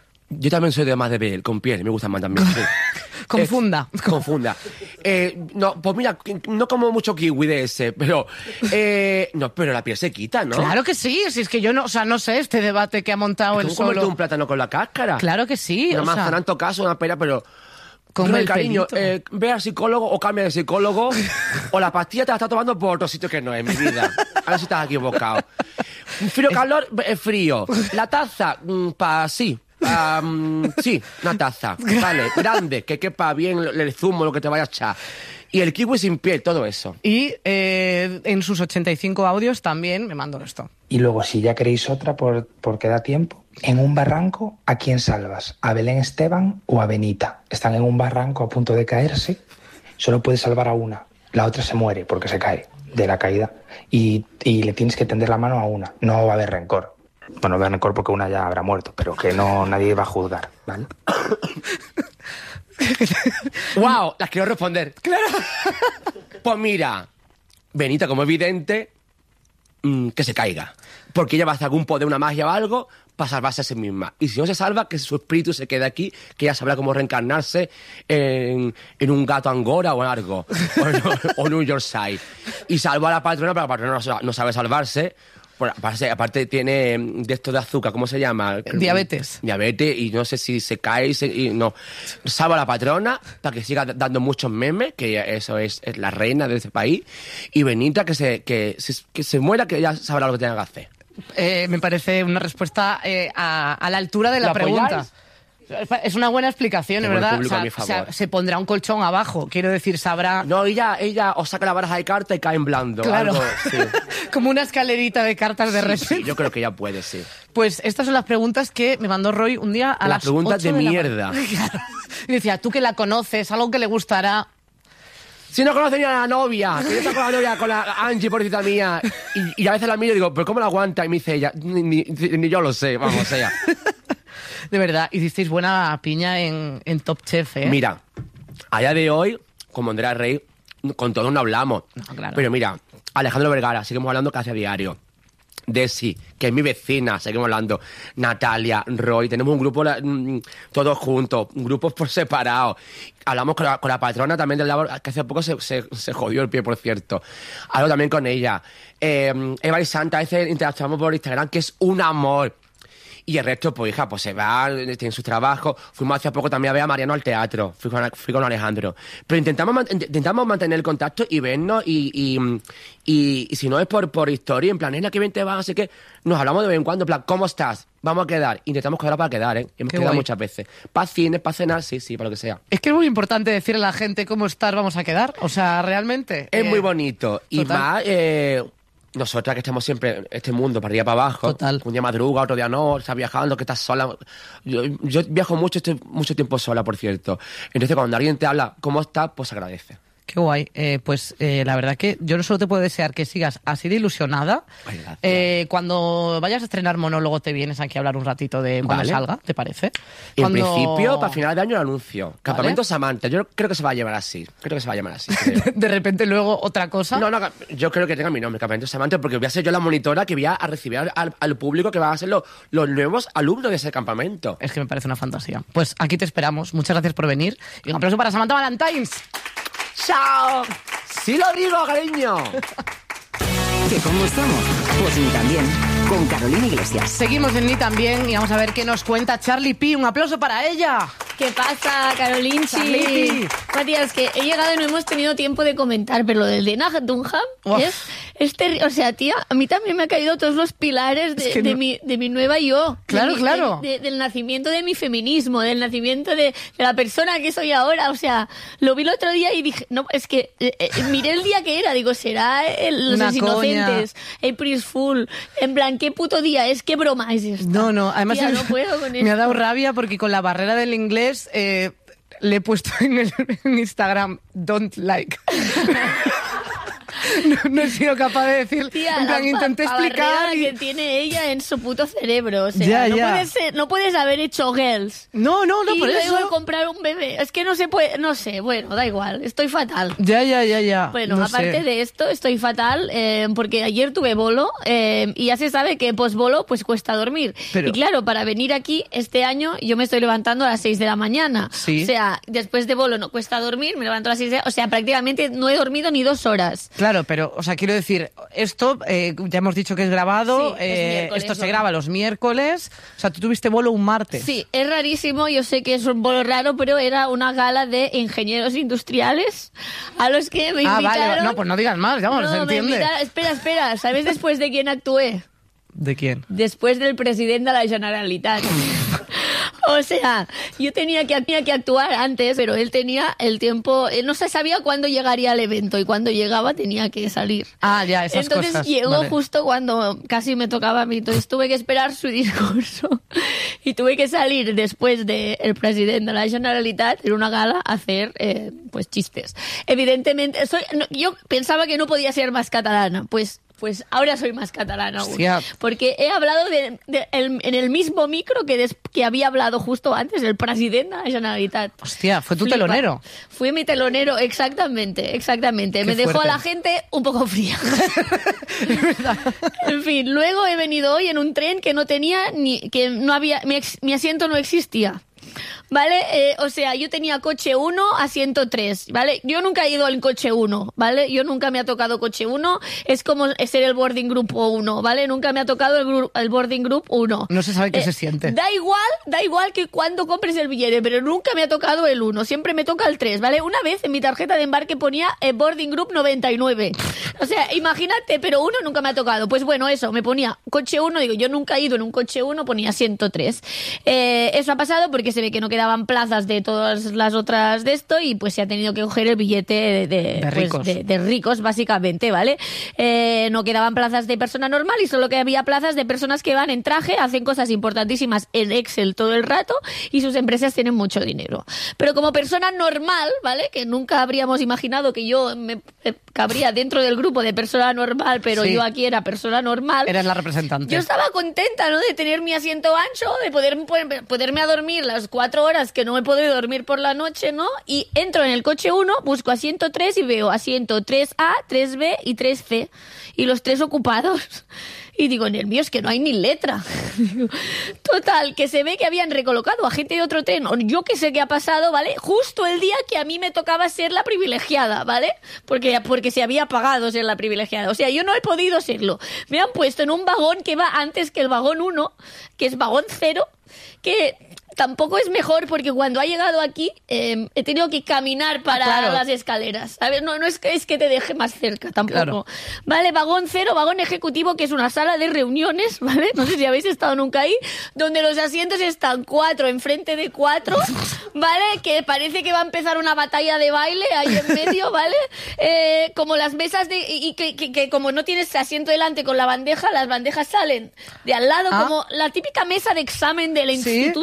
Yo también soy de más de piel, con piel, me gusta más también. Sí. Confunda. Eh, confunda. Eh, no, pues mira, no como mucho kiwi de ese, pero... Eh, no, pero la piel se quita, ¿no? Claro que sí, si es que yo no, o sea, no sé este debate que ha montado Es el como comerte solo. un plátano con la cáscara. Claro que sí, Una o sea, manzana en tu caso, una pera, pero... Come Roy, el cariño, pelito. eh, ve al psicólogo o cambia de psicólogo o la pastilla te la estás tomando por otro sitio que no es, mi vida. A ver si estás equivocado. Frío, calor, eh, frío. La taza, mm, pa sí. Pa, mm, sí, una taza. Vale, grande, que quepa bien el el zumo, lo que te vaya a echar. Y el kiwi sin piel, todo eso. Y eh, en sus ochenta y cinco audios también me mandó esto. Y luego, si ya queréis otra, por, porque da tiempo, en un barranco, ¿a quién salvas? ¿A Belén Esteban o a Benita? Están en un barranco a punto de caerse, solo puedes salvar a una. La otra se muere porque se cae de la caída y, y le tienes que tender la mano a una. No va a haber rencor. Bueno, va a haber rencor porque una ya habrá muerto, pero que no nadie va a juzgar, ¿vale? ¡Wow! Las quiero responder. ¡Claro! Pues mira, Benita, como evidente, mmm, que se caiga. Porque ella va a hacer algún poder, una magia o algo, para salvarse a sí misma. Y si no se salva, que su espíritu se quede aquí, que ella sabrá cómo reencarnarse en, en un gato angora o en algo. O en, o en un Yorkshire. Y salva a la patrona, pero la patrona no, sa- no sabe salvarse. Bueno, aparte, aparte tiene de esto de azúcar, ¿cómo se llama? Diabetes. Diabetes, y no sé si se cae y, se, y no. Salva a la patrona para que siga dando muchos memes, que eso es, es la reina de ese país. Y Benita, que se, que, se, que se muera, que ya sabrá lo que tenga que hacer. Eh, me parece una respuesta eh, a, a la altura de la ¿Lo pregunta. apoyáis? Es una buena explicación, Tengo el ¿verdad? público O sea, a mi o sea, favor. se pondrá un colchón abajo, quiero decir, sabrá... No, ella, ella os saca la baraja de carta y cae en blando. Claro, Algo, sí. como una escalerita de cartas de Sí, repente. sí, yo creo que ella puede, sí. Pues estas son las preguntas que me mandó Roy un día a Las las preguntas ocho de la mierda. ma- Claro. Y decía, tú que la conoces, algo que le gustará... Si no conoce ni a la novia, que yo estoy con la novia, con la Angie, pobrecita mía, y, y a veces la miro y digo, ¿pero cómo la aguanta? Y me dice ella, ni, ni, ni yo lo sé, vamos, o sea. De verdad, hicisteis buena piña en, en Top Chef, ¿eh? Mira, a día de hoy, como Andrea Rey, con todos no hablamos. No, claro. Pero mira, Alejandro Vergara, seguimos hablando casi a diario. Desi, que es mi vecina, seguimos hablando. Natalia, Roy, tenemos un grupo mm, todos juntos, grupos por separado. Hablamos con la, con la patrona también del labor, que hace poco se, se, se jodió el pie, por cierto. Hablo también con ella. Eh, Eva y Santa, a veces interactuamos por Instagram, que es un amor. Y el resto, pues hija, pues se va, tienen sus trabajos. Fuimos hace poco también a ver a Mariano al teatro. Fui con, fui con Alejandro. Pero intentamos, man- intentamos mantener el contacto y vernos. Y, y, y, y si no es por, por historia, en plan, es la que bien te va, así que nos hablamos de vez en cuando. En plan, ¿cómo estás? Vamos a quedar. Intentamos quedar para quedar, ¿eh? Hemos Qué quedado guay. muchas veces. Para cine, para cenar, sí, sí, para lo que sea. Es que es muy importante decirle a la gente cómo estás, vamos a quedar. O sea, realmente... Es eh, muy bonito. Y total. más, eh, nosotras que estamos siempre en este mundo, para arriba para abajo. Total. Un día madruga, otro día no, estás viajando, que estás sola. Yo, yo viajo mucho, estoy mucho tiempo sola, por cierto. Entonces, cuando alguien te habla, ¿cómo estás? Pues agradece. Qué guay. Eh, pues eh, la verdad que yo solo te puedo desear que sigas así de ilusionada. Ay, gracias. Eh, cuando vayas a estrenar monólogo te vienes aquí a hablar un ratito de cuando Vale. salga, ¿te parece? En Cuando- principio, para final de año lo anuncio. Campamento Samantha. Yo creo que se va a llamar así. Creo que se va a llamar así. creo. De repente luego otra cosa. No, no, yo creo que tenga mi nombre, Campamento Samantha, porque voy a ser yo la monitora que voy a recibir al, al público que van a ser lo- los nuevos alumnos de ese campamento. Es que me parece una fantasía. Pues aquí te esperamos. Muchas gracias por venir. Y un aplauso para Samantha Valentines. ¡Chao! ¡Sí lo digo, cariño! ¿Que cómo estamos? Pues ni tan bien. Con Carolina Iglesias. Seguimos en Ni También y vamos a ver qué nos cuenta Charlie P. Un aplauso para ella. ¿Qué pasa, Carolinchi? Charlie. Matías, que he llegado y no hemos tenido tiempo de comentar, pero lo del Dena Dunham Uf. es, es terri- O sea, tía, a mí también me han caído todos los pilares de, Es que de no- mi, de mi nueva yo. Claro, De mi- claro. de- de- del nacimiento de mi feminismo, del nacimiento de, de la persona que soy ahora. O sea, lo vi el otro día y dije, no, es que eh, eh, miré el día que era, digo, será el, los Una inocentes, April's Fool, en plan, ¿qué puto día es? ¿Qué broma es esta? No, no, además Tía, el- no puedo con me esto. ha dado rabia porque con la barrera del inglés eh, le he puesto en, el, en Instagram don't like. No, no he sido capaz de decir, Tía, en plan, la intenté pa- explicar barrera y- que tiene ella en su puto cerebro. O sea, Ya, no, ya. Puedes ser- no puedes haber hecho girls. No, no, no, y por luego eso. comprar un bebé. Es que no se puede, no sé, bueno, da igual, estoy fatal. Ya, ya, ya, ya. Bueno, No aparte sé. de esto, estoy fatal eh, porque ayer tuve bolo eh, y ya se sabe que post-bolo pues cuesta dormir. Pero- Y claro, para venir aquí este año yo me estoy levantando a las seis de la mañana. Sí. O sea, después de bolo no cuesta dormir, me levanto a las seis de... O sea, prácticamente no he dormido ni dos horas. Claro, pero, o sea, quiero decir, esto eh, ya hemos dicho que es grabado, Sí, es eh, miércoles, esto se ¿no? graba los miércoles, o sea, tú tuviste bolo un martes. Sí, es rarísimo, yo sé que es un bolo raro, pero era una gala de ingenieros industriales a los que me Ah, invitaron. vale, no, pues no digas más, vamos, No, se me entiende. invitaron- Espera, espera, ¿sabes después de quién actué? ¿De quién? Después del presidente de la Generalitat. O sea, yo tenía que, tenía que actuar antes, pero él tenía el tiempo, él no se sabía cuándo llegaría al evento y cuando llegaba tenía que salir. Ah, ya, esas Entonces cosas. llegó vale. justo cuando casi me tocaba a mí, entonces tuve que esperar su discurso y tuve que salir después del presidente de la Generalitat en una gala a hacer eh, pues chistes. Evidentemente, soy, no, yo pensaba que no podía ser más catalana, pues pues ahora soy más catalana aún. Hostia. Porque he hablado de, de- el- en el mismo micro que, des- que había hablado justo antes el presidente de la Generalitat. Hostia, fue tu Flipa. telonero. Fui mi telonero, exactamente, exactamente. Qué Me dejó fuerte. a la gente un poco fría. En fin, luego he venido hoy en un tren que no tenía ni, que no había, mi, ex- mi asiento no existía. ¿Vale? Eh, o sea, yo tenía coche uno, asiento tres, ¿vale? Yo nunca he ido al coche uno, ¿vale? Yo nunca me ha tocado coche uno, es como ser el boarding group uno, ¿vale? Nunca me ha tocado el, gru- el boarding group uno. No se sabe qué Eh, se siente. Da igual, da igual que cuando compres el billete, pero nunca me ha tocado el uno, siempre me toca el tres, ¿vale? Una vez en mi tarjeta de embarque ponía eh, boarding group noventa y nueve. O sea, imagínate, pero uno nunca me ha tocado. Pues bueno, eso, me ponía coche uno, digo, yo nunca he ido en un coche uno, ponía ciento tres. Eh, eso ha pasado porque se ve que no quedaban plazas de todas las otras de esto y pues se ha tenido que coger el billete de, de, De pues, ricos. de- de ricos, básicamente, ¿vale? Eh, no quedaban plazas de persona normal y solo que había plazas de personas que van en traje, hacen cosas importantísimas en Excel todo el rato y sus empresas tienen mucho dinero. Pero como persona normal, ¿vale? Que nunca habríamos imaginado que yo me eh, cabría dentro del grupo de persona normal, pero Sí. yo aquí era persona normal. Eres la representante. Yo estaba contenta, ¿no? De tener mi asiento ancho, de poder, poder- poderme a dormir las cuatro horas que no he podido dormir por la noche, ¿no? Y entro en el coche uno, busco asiento tres y veo asiento tres A, tres B y tres C. Y los tres ocupados. Y digo, en el mío es que no hay ni letra. Total, que se ve que habían recolocado a gente de otro tren, o yo que sé qué ha pasado, ¿vale? Justo el día que a mí me tocaba ser la privilegiada, ¿vale? Porque, porque se había pagado ser la privilegiada. O sea, yo no he podido serlo. Me han puesto en un vagón que va antes que el vagón uno, que es vagón cero, que tampoco es mejor porque cuando ha llegado aquí eh, he tenido que caminar para Ah, claro. las escaleras. A ver, no, no es que, es que te deje más cerca tampoco. Claro. Vale, vagón cero, vagón ejecutivo, que es una sala de reuniones, ¿vale? No sé si habéis estado nunca ahí, donde los asientos están cuatro enfrente de cuatro, ¿vale? Que parece que va a empezar una batalla de baile ahí en medio, ¿vale? Eh, como las mesas de... Y que, que, que como no tienes asiento delante con la bandeja, las bandejas salen de al lado, Ah. como la típica mesa de examen del Sí. instituto, ¿vale?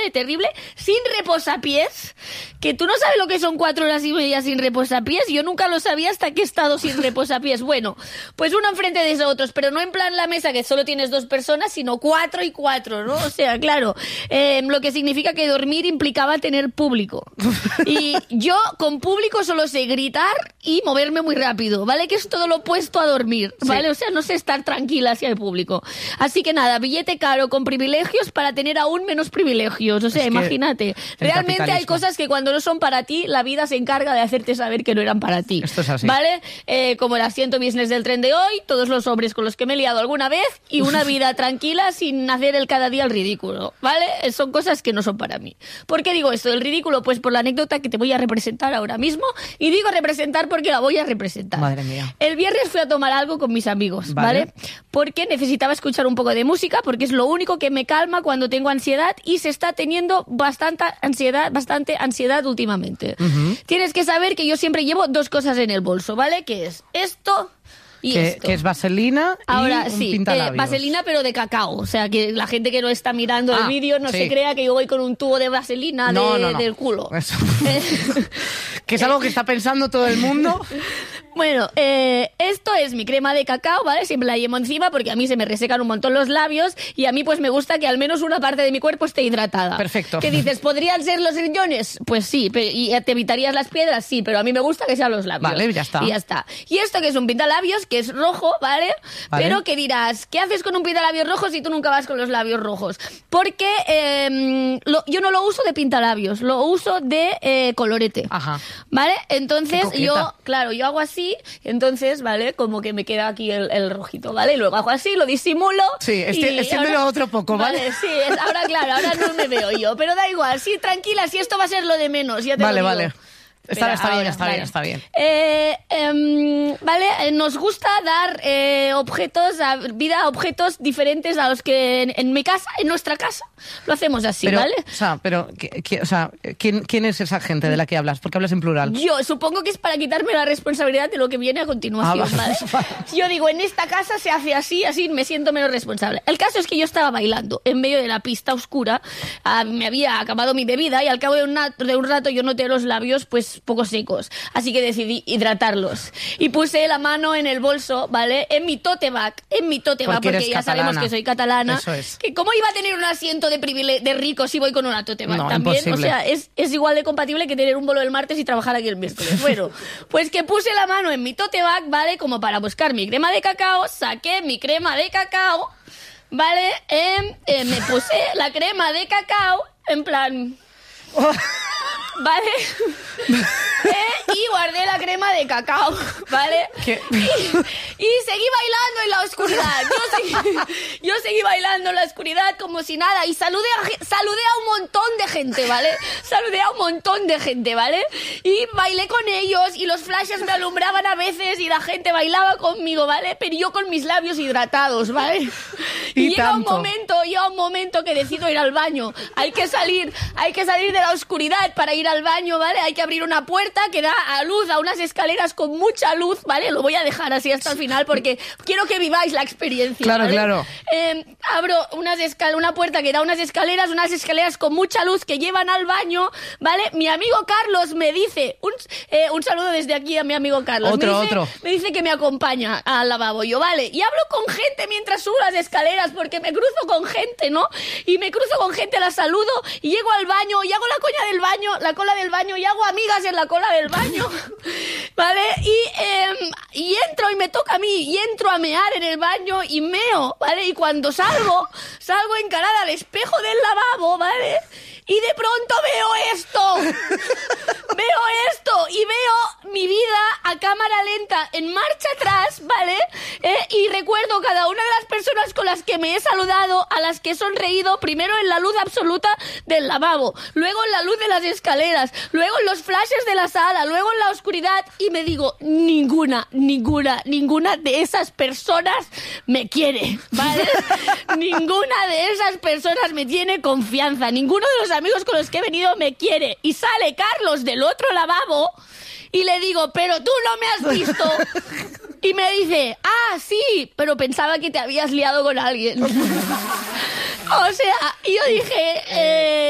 terrible, terrible, sin reposapiés, que tú no sabes lo que son cuatro horas y media sin reposapiés. Yo nunca lo sabía hasta que he estado sin reposapiés. Bueno, pues uno enfrente de otros, pero no en plan la mesa que solo tienes dos personas, sino cuatro y cuatro, ¿no? O sea, claro, eh, lo que significa que dormir implicaba tener público. Y yo con público solo sé gritar y moverme muy rápido, ¿vale? Que es todo lo opuesto a dormir, ¿vale? Sí. O sea, no sé estar tranquila si hay público. Así que nada, billete caro con privilegios para tener aún menos privilegios. O sea, es imagínate. Realmente hay cosas que cuando no son para ti, la vida se encarga de hacerte saber que no eran para ti. Esto es así. ¿Vale? Eh, como el asiento business del tren de hoy, todos los hombres con los que me he liado alguna vez y una vida tranquila sin hacer el cada día el ridículo, ¿vale? Son cosas que no son para mí. ¿Por qué digo esto del ridículo? Pues por la anécdota que te voy a representar ahora mismo, y digo representar porque la voy a representar. Madre mía. El viernes fui a tomar algo con mis amigos, ¿vale? ¿vale? Porque necesitaba escuchar un poco de música, porque es lo único que me calma cuando tengo ansiedad, y se está teniendo bastante ansiedad, bastante ansiedad últimamente. Uh-huh. Tienes que saber que yo siempre llevo dos cosas en el bolso, ¿vale? Que es esto y que, esto. Que es vaselina y Ahora, un sí, pintalabios. Eh, vaselina pero de cacao. O sea, que la gente que no está mirando ah, el vídeo no sí. se crea que yo voy con un tubo de vaselina no, de, no, no. del culo. Eso. Que es algo que está pensando todo el mundo. Bueno, eh, esto es mi crema de cacao, ¿vale? Siempre la llevo encima porque a mí se me resecan un montón los labios y a mí pues me gusta que al menos una parte de mi cuerpo esté hidratada. Perfecto. ¿Qué dices? ¿Podrían ser los riñones? Pues sí. Pero, ¿y te evitarías las piedras? Sí, pero a mí me gusta que sean los labios. Vale, ya está. Y ya está. Y esto que es un pintalabios, que es rojo, ¿vale? ¿Vale? Pero que dirás, ¿qué haces con un pintalabios rojo si tú nunca vas con los labios rojos? Porque eh, lo, yo no lo uso de pintalabios, lo uso de eh, colorete. Ajá. ¿Vale? Entonces yo, claro, yo hago así, entonces, ¿vale? Como que me queda aquí el, el rojito, ¿vale? Y luego hago así, lo disimulo. Sí, extiéndelo otro poco, ¿vale? Vale, sí, es, ahora claro, ahora no me veo yo, pero da igual, sí, tranquila, si esto va a ser lo de menos, ya te vale, lo digo. Vale, Está, Espera, está ahora, bien, está vale. bien, está bien. Eh, eh, vale, eh, nos gusta dar eh, objetos, a, vida a objetos diferentes a los que en, en mi casa, en nuestra casa, lo hacemos así, pero, ¿vale? O sea, pero, ¿qué, qué, o sea ¿quién, ¿quién es esa gente de la que hablas? ¿Por qué hablas en plural? Yo supongo que es para quitarme la responsabilidad de lo que viene a continuación, ah, ¿vale? vale. Yo digo, en esta casa se hace así, así me siento menos responsable. El caso es que yo estaba bailando en medio de la pista oscura, uh, me había acabado mi bebida y al cabo de, una, de un rato yo noté los labios pues poco secos. Así que decidí hidratarlos. Y puse la mano en el bolso, ¿vale? En mi tote bag, en mi tote bag, porque, porque ya catalana. Sabemos que soy catalana. Eso es. Que ¿cómo iba a tener un asiento de privile- de rico si voy con una tote bag? No, también, imposible. O sea, es, es igual de compatible que tener un bolo el martes y trabajar aquí el miércoles. Bueno, pues que puse la mano en mi tote bag, ¿vale? Como para buscar mi crema de cacao, saqué mi crema de cacao, ¿vale? Eh, eh, me puse la crema de cacao, en plan... ¿Vale? eh, y guardé la crema de cacao, ¿vale? Y, y seguí bailando en la oscuridad. Yo seguí, yo seguí bailando en la oscuridad como si nada. Y saludé a, saludé a un montón de gente, ¿vale? Saludé a un montón de gente, ¿vale? Y bailé con ellos y los flashes me alumbraban a veces y la gente bailaba conmigo, ¿vale? Pero yo con mis labios hidratados, ¿vale? Y, y llega tanto. un momento, llega un momento que decido ir al baño. Hay que salir, hay que salir de la oscuridad para ir al baño, ¿vale? Hay que abrir una puerta que da a luz, a unas escaleras con mucha luz, ¿vale? Lo voy a dejar así hasta el final porque quiero que viváis la experiencia, Claro, ¿vale? claro. Eh, abro unas escal- una puerta que da unas escaleras, unas escaleras con mucha luz que llevan al baño, ¿vale? Mi amigo Carlos me dice, un, eh, un saludo desde aquí a mi amigo Carlos. Otro, me dice, otro. Me dice que me acompaña al lavabo, yo, ¿vale? Y hablo con gente mientras subo las escaleras porque me cruzo con gente, ¿no? Y me cruzo con gente, la saludo y llego al baño y hago la coña del baño, la cola del baño y hago amigas en la cola del baño, ¿vale? Y, eh, y entro y me toca a mí y entro a mear en el baño y meo, ¿vale? Y cuando salgo, salgo encarada al espejo del lavabo, ¿vale? Y de pronto veo esto, veo esto y veo mi vida a cámara lenta en marcha atrás, ¿vale? Eh, y recuerdo cada una de las personas con las que me he saludado, a las que he sonreído, primero en la luz absoluta del lavabo, luego en la luz de las escaleras, luego en los flashes de la sala, luego en la oscuridad y me digo, ninguna, ninguna, ninguna de esas personas me quiere, ¿vale? Ninguna de esas personas me tiene confianza, ninguno de los amigos con los que he venido me quiere. Y sale Carlos del otro lavabo y le digo, pero tú no me has visto. Y me dice, ah, sí, pero pensaba que te habías liado con alguien. O sea, yo dije, eh,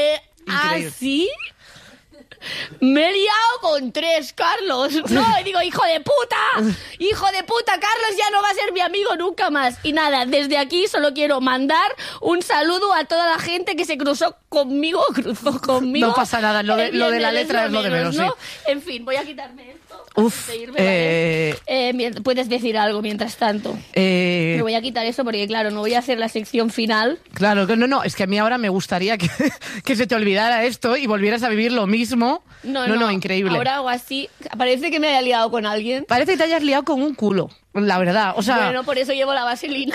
Increíble. ¿Ah, sí? Me he liado con tres, Carlos. No, y digo, hijo de puta, hijo de puta, Carlos ya no va a ser mi amigo nunca más. Y nada, desde aquí solo quiero mandar un saludo a toda la gente que se cruzó conmigo, cruzó conmigo. No pasa nada, lo de, El lo de la viernes letra es lo de menos, ¿no? sí. En fin, voy a quitarme esto. Uf, de irme, eh, ¿vale? Eh, mien- puedes decir algo mientras tanto. Eh, Me voy a quitar eso porque, claro, no voy a hacer la sección final. Claro, que no, no, es que a mí ahora me gustaría que, que se te olvidara esto y volvieras a vivir lo mismo. No, no, no, no, increíble. Ahora hago así. Parece que me haya liado con alguien. Parece que te hayas liado con un culo, la verdad. O sea, Bueno, por eso llevo la vaselina.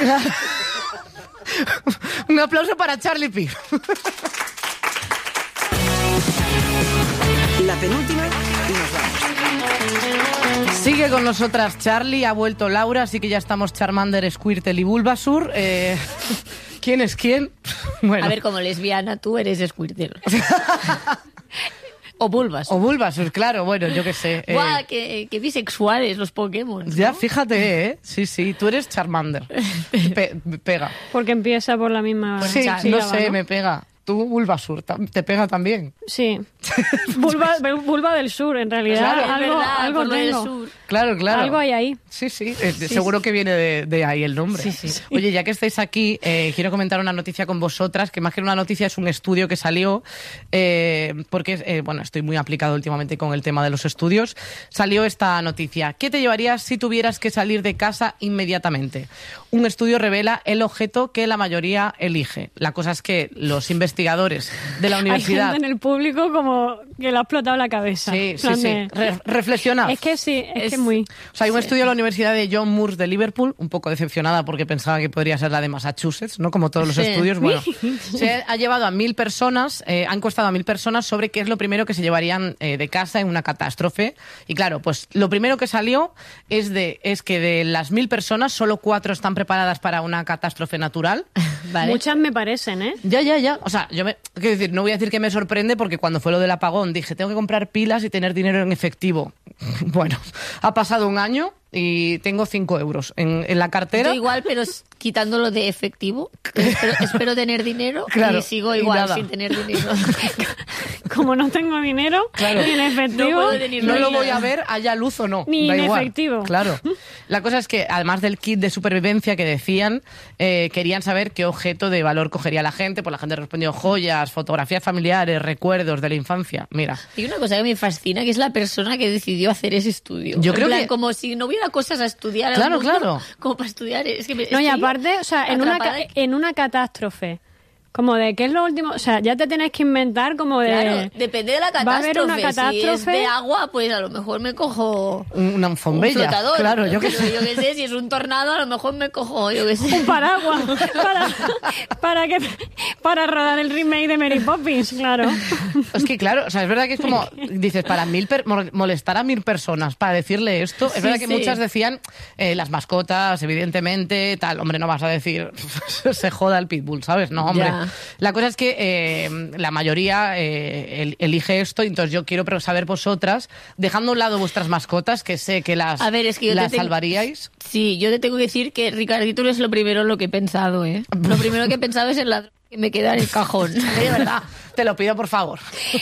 un aplauso para Charlie Pi. La penúltima y nos vamos. Sigue con nosotras Charlie, ha vuelto Laura, así que ya estamos Charmander, Squirtle y Bulbasur. Eh, ¿Quién es quién? Bueno. A ver, como lesbiana, tú eres Squirtle. O Bulbas. O Bulbasur, claro, bueno, yo qué sé. eh, Guau, qué, qué bisexuales los Pokémon. ¿no? Ya, fíjate, ¿eh? Sí, sí, tú eres Charmander. Pe- pega. Porque empieza por la misma Sí, no sílaba, sé, me pega. Tú, Bulbasur, tam- te pega también. Sí. Vulva, vulva del sur, en realidad. Claro, es algo verdad, algo por lo del tengo. sur. Claro, claro. Algo hay ahí. Sí, sí, eh, seguro que viene de, de ahí el nombre. Sí, sí. Oye, ya que estáis aquí, eh, quiero comentar una noticia con vosotras, que más que una noticia es un estudio que salió, eh, porque, eh, bueno, estoy muy aplicado últimamente con el tema de los estudios. Salió esta noticia. ¿Qué te llevarías si tuvieras que salir de casa inmediatamente? Un estudio revela el objeto que la mayoría elige. La cosa es que los investigadores de la Hay universidad... gente en el público como que le ha explotado la cabeza. Sí, En sí, plan sí. de- Re- reflexionad. Es que sí, es, Es- que muy... O sea, hay un estudio de la Universidad de John Moores de Liverpool, un poco decepcionada porque pensaba que podría ser la de Massachusetts, ¿no? Como todos los Sí. estudios. Bueno, se ha llevado a mil personas, eh, han costado a mil personas sobre qué es lo primero que se llevarían eh, de casa en una catástrofe. Y claro, pues lo primero que salió es, de, es que de las mil personas, solo cuatro están preparadas para una catástrofe natural. Vale. Muchas me parecen, ¿eh? Ya, ya, ya. O sea, yo me, quiero decir, no voy a decir que me sorprende porque cuando fue lo del apagón dije, tengo que comprar pilas y tener dinero en efectivo. Bueno, ha pasado un año y tengo cinco euros en, en la cartera. Yo igual, pero s- quitándolo de efectivo. Espero, espero tener dinero Claro, y sigo y igual nada. sin tener dinero. Como no tengo dinero, Claro. ni en efectivo, No puedo tener No lo nada. voy a ver, haya luz o no. Ni da en igual. efectivo. Claro. La cosa es que, además del kit de supervivencia que decían, eh, querían saber qué objeto de valor cogería la gente. Pues la gente respondió joyas, fotografías familiares, recuerdos de la infancia. Mira. Hay una cosa que me fascina, que es la persona que decidió hacer ese estudio. Yo En creo plan, que- como si no hubiera cosas a estudiar. al Claro, mundo, claro. Como para estudiar. Es que me, No, y estoy aparte, o sea, en una, ca- atrapada. en una catástrofe, como de qué es lo último, o sea, ya te tienes que inventar como de... Claro, depende de la catástrofe. Va a haber una Si es catástrofe. de agua, pues a lo mejor me cojo Una un fombella. flotador. Claro, yo qué Pero sé. yo qué sé, si es un tornado, a lo mejor me cojo, yo qué sé. Un paraguas para, para, que, para rodar el remake de Mary Poppins, claro. Es que claro, o sea, es verdad que es como, dices, para mil per- mo- molestar a mil personas para decirle esto, es Sí, verdad que sí. muchas decían eh, las mascotas, evidentemente, tal, hombre, no vas a decir se joda el pitbull, ¿sabes? No, hombre. Ya. La cosa es que eh, la mayoría eh, el- elige esto, entonces yo quiero pero saber vosotras, dejando a un lado vuestras mascotas, que sé que las, A ver, es que yo te las tengo- salvaríais. Sí, yo te tengo que decir que Ricardito no es lo primero en lo que he pensado, ¿eh? Lo primero que he pensado es en la droga que me queda en el cajón. De verdad, te lo pido por favor.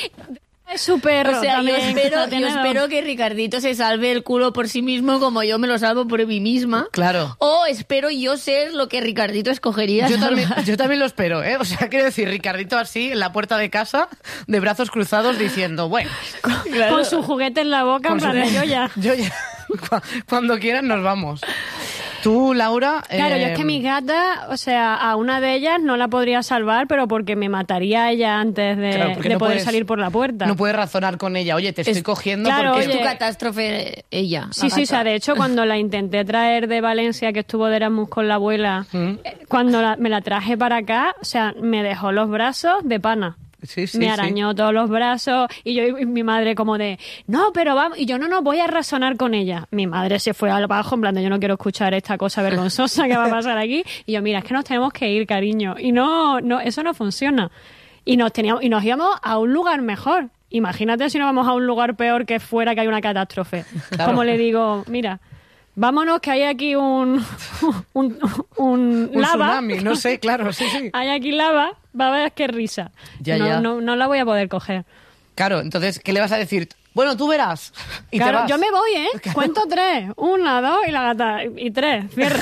Es su perro O sea, yo también, espero, lo yo tiene- espero que Ricardito se salve el culo por sí mismo como yo me lo salvo por mí misma. Claro. O espero yo ser lo que Ricardito escogería. Yo también, salvar. yo también lo espero, ¿eh? O sea, quiero decir, Ricardito así, en la puerta de casa, de brazos cruzados, diciendo, bueno, con su juguete en la boca, en con su- plan de, yo ya. yo ya, cu- cuando quieran nos vamos. Tú, Laura... Claro, yo eh, es que mi gata, o sea, a una de ellas no la podría salvar, pero porque me mataría ella antes de, claro, porque de no poder puedes- salir por la puerta. No puedes razonar con ella, oye, te estoy Es- cogiendo claro, porque... Es tu oye. catástrofe ella. Sí, la sí, o sea, gata. de hecho, cuando la intenté traer de Valencia, que estuvo de Erasmus con la abuela, Mm. eh, cuando la- me la traje para acá, o sea, me dejó los brazos de pana. Sí, sí, me sí. arañó todos los brazos y yo y mi madre como de, no, pero vamos, y yo no, no, voy a razonar con ella. Mi madre se fue al bajo en plan de, yo no quiero escuchar esta cosa vergonzosa que va a pasar aquí. Y yo, mira, es que nos tenemos que ir, cariño. Y no, no, eso no funciona. Y nos teníamos, y nos íbamos a un lugar mejor. Imagínate si nos vamos a un lugar peor que fuera que hay una catástrofe. Claro. Como le digo, mira, vámonos que hay aquí un, un, un, Un lava. tsunami, no sé, claro, sí, sí. Hay aquí lava va a ver qué risa. Ya, no, ya. No, no la voy a poder coger. Claro, entonces, ¿qué le vas a decir? Bueno, tú verás. Y Claro, te vas. yo me voy, ¿eh? Claro. Cuento tres. Una, dos y la gata. Y tres. Cierra.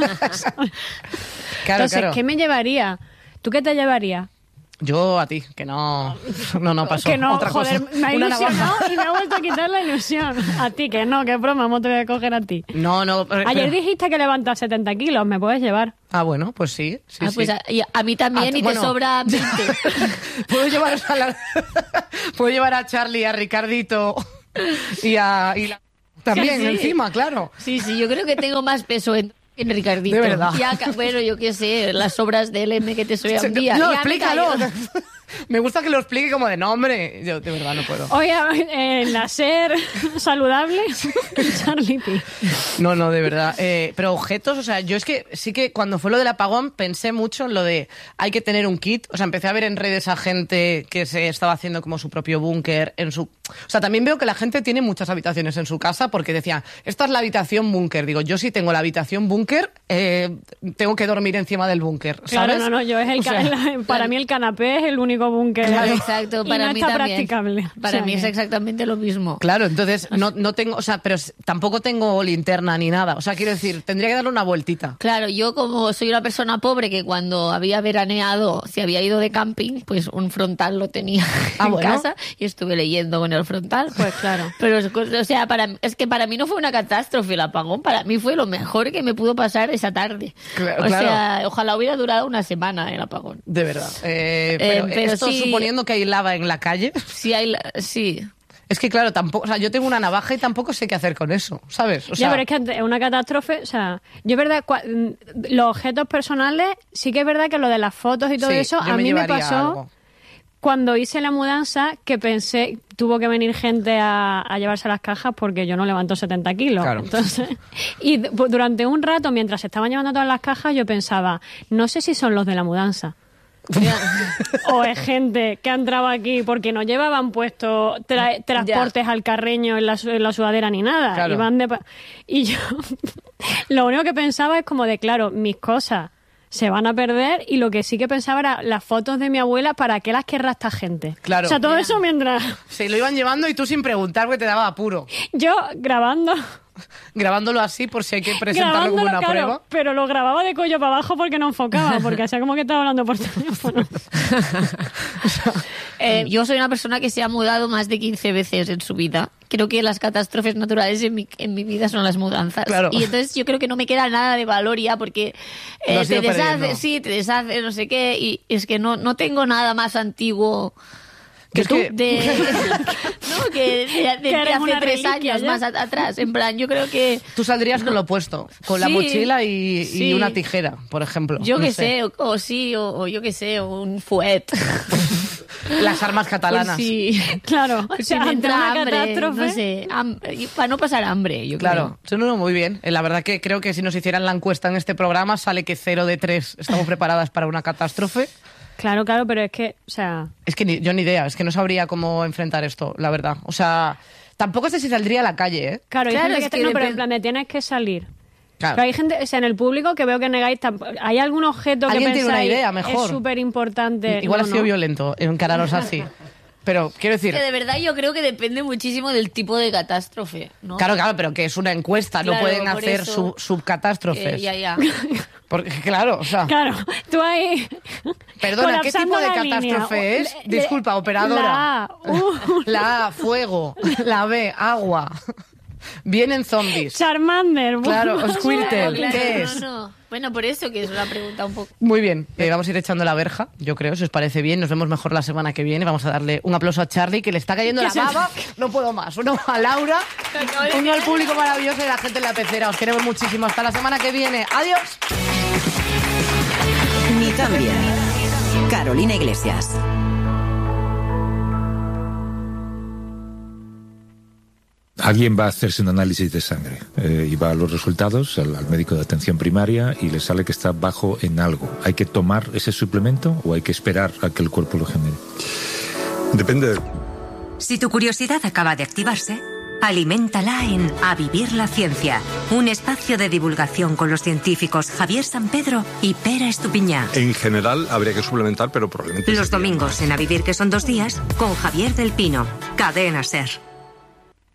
Claro, Entonces, claro. ¿qué me llevaría? ¿Tú qué te llevarías? Yo a ti, que no, no, no pasó. Que no, Otra joder, cosa. me ha Una ilusionado navaja. y me ha vuelto a quitar la ilusión. A ti, que no, que broma, ¿cómo te voy a coger a ti? No, no. pero- Ayer pero- dijiste que levantas setenta kilos, ¿me puedes llevar? Ah, bueno, pues sí. sí, Ah, pues sí. a, y a mí también Ah, y bueno. te sobra veinte. Puedo llevar a la- Puedo llevar a Charlie, a Ricardito y a... y la- También, Sí, sí. encima, claro. Sí, sí, yo creo que tengo más peso en, en Ricardito. De verdad. Ya, ca- bueno, yo qué sé, las sobras de L M que te soy un día. No, Ya me explícalo. callo. Me gusta que lo explique como de nombre. Yo de verdad no puedo. Oye, en la ser saludable, Charlie P. No, no, de verdad. Eh, pero objetos, o sea, yo es que sí que cuando fue lo del apagón pensé mucho en lo de hay que tener un kit. O sea, empecé a ver en redes a gente que se estaba haciendo como su propio búnker en su... O sea, también veo que la gente tiene muchas habitaciones en su casa porque decían, esta es la habitación búnker. Digo, yo sí tengo la habitación búnker, eh, tengo que dormir encima del búnker, Claro, ¿sabes? no, no, yo es el O ca- sea, la- para mí el canapé es el único búnker. Claro, exacto, Y para no mí está también. practicable. Para O sea mí es que- exactamente lo mismo. Claro, entonces no, no tengo, o sea, pero s- tampoco tengo linterna ni nada. O sea, quiero decir, tendría que darle una vueltita. Claro, yo como soy una persona pobre que cuando había veraneado, se había ido de camping, pues un frontal lo tenía Ah, en bueno. casa y estuve leyendo con el frontal. Pues claro. Pero, es co- o sea, para, es que para mí no fue una catástrofe el apagón, para mí fue lo mejor que me pudo pasar esa tarde. Claro, o claro. sea, ojalá hubiera durado una semana el apagón. De verdad. Eh, pero Eh, pero esto sí- suponiendo que hay lava en la calle. Sí, hay, la- sí. Es que claro, tampoco, o sea, yo tengo una navaja y tampoco sé qué hacer con eso, ¿sabes? O Ya, sea, pero es que ante una catástrofe, o sea, yo es verdad, cua- mm, los objetos personales, sí que es verdad que lo de las fotos y todo sí, eso, yo a mí me llevaría pasó algo. cuando hice la mudanza que pensé, tuvo que venir gente a, a llevarse las cajas porque yo no levanto setenta kilos. Claro. Entonces, y d- pu- durante un rato, mientras se estaban llevando todas las cajas, yo pensaba, no sé si son los de la mudanza. O es gente que ha entrado aquí porque no llevaban puesto tra- transportes al carreño en la, su- en la sudadera ni nada. Claro. Iban de pa- y yo lo único que pensaba es como de, claro, mis cosas se van a perder y lo que sí que pensaba era las fotos de mi abuela, ¿para qué las querrá esta gente? Claro. O sea, todo eso mientras Se lo iban llevando y tú sin preguntar porque te daba apuro. yo grabando... Grabándolo así por si hay que presentarlo como grabándolo, una claro, prueba. pero lo grababa de cuello para abajo porque no enfocaba, porque hacía como que estaba hablando por teléfono. Eh, yo soy una persona que se ha mudado más de quince veces en su vida. Creo que las catástrofes naturales en mi, en mi vida son las mudanzas. Claro. Y entonces yo creo que no me queda nada de valor ya porque eh, Lo has te ido perdiendo. deshaces, sí, te deshaces, no sé qué. Y es que no, no tengo nada más antiguo que Es tú. que- De, no, que de, de- de Que eres hace una tres reliquia años ya. más a- atrás. En plan, yo creo que... Tú saldrías con lo opuesto, con la Sí, mochila y, y sí. una tijera, por ejemplo. Yo No que sé, o, o sí, o, o yo que sé, o un fuet. Las armas catalanas. Por si- Claro, o si sea, me ante entra una hambre, catástrofe... no sé, ham- y para no pasar hambre, yo Claro, sí, no, no, muy bien. Eh, La verdad que creo que si nos hicieran la encuesta en este programa sale que cero de tres estamos preparadas para una catástrofe. Claro, claro, pero es que, o sea... Es que ni- yo ni idea, es que no sabría cómo enfrentar esto, la verdad. O sea, tampoco sé si saldría a la calle, ¿eh? Claro, hay Claro, gente es que, que no, pero depende- en plan de tienes que salir. Claro. Pero hay gente, o sea, en el público que veo que negáis, tamp- ¿hay algún objeto que ¿Alguien tiene una pensáis idea mejor? es súper importante? Igual No, ha sido no. violento. violento encararos así. Pero quiero decir, Que de verdad yo creo que depende muchísimo del tipo de catástrofe, ¿no? claro, claro, pero que es una encuesta, no Claro, pueden por hacer eso, sub- subcatástrofes. Eh, ya, ya. Porque, claro, o sea, Claro, tú ahí... perdona, ¿qué colapsando tipo de la línea. catástrofe es? Le- Disculpa, operadora. La A, uh, La A, fuego. La B, agua. Vienen zombies. Charmander. Claro, bueno. Squirtle. Claro, ¿Qué no, es? no. Bueno, por eso que es una pregunta un poco... Muy bien, eh, vamos a ir echando la verja, yo creo, si os parece bien. Nos vemos mejor la semana que viene. Vamos a darle un aplauso a Charlie, que le está cayendo la baba. No puedo más. Uno a Laura, uno al público maravilloso y la gente en la pecera. Os queremos muchísimo. Hasta la semana que viene. Adiós. Ni tan bien. Carolina Iglesias. Alguien va a hacerse un análisis de sangre eh, y va a los resultados al, al médico de atención primaria y le sale que está bajo en algo. ¿Hay que tomar ese suplemento o hay que esperar a que el cuerpo lo genere? Depende. Si tu curiosidad acaba de activarse, Aliméntala en A Vivir la Ciencia, un espacio de divulgación con los científicos Javier Sampedro y Pera Estupiñán. En general habría que suplementar, pero probablemente... Los domingos en A Vivir, que son dos días, con Javier del Pino. Cadena SER.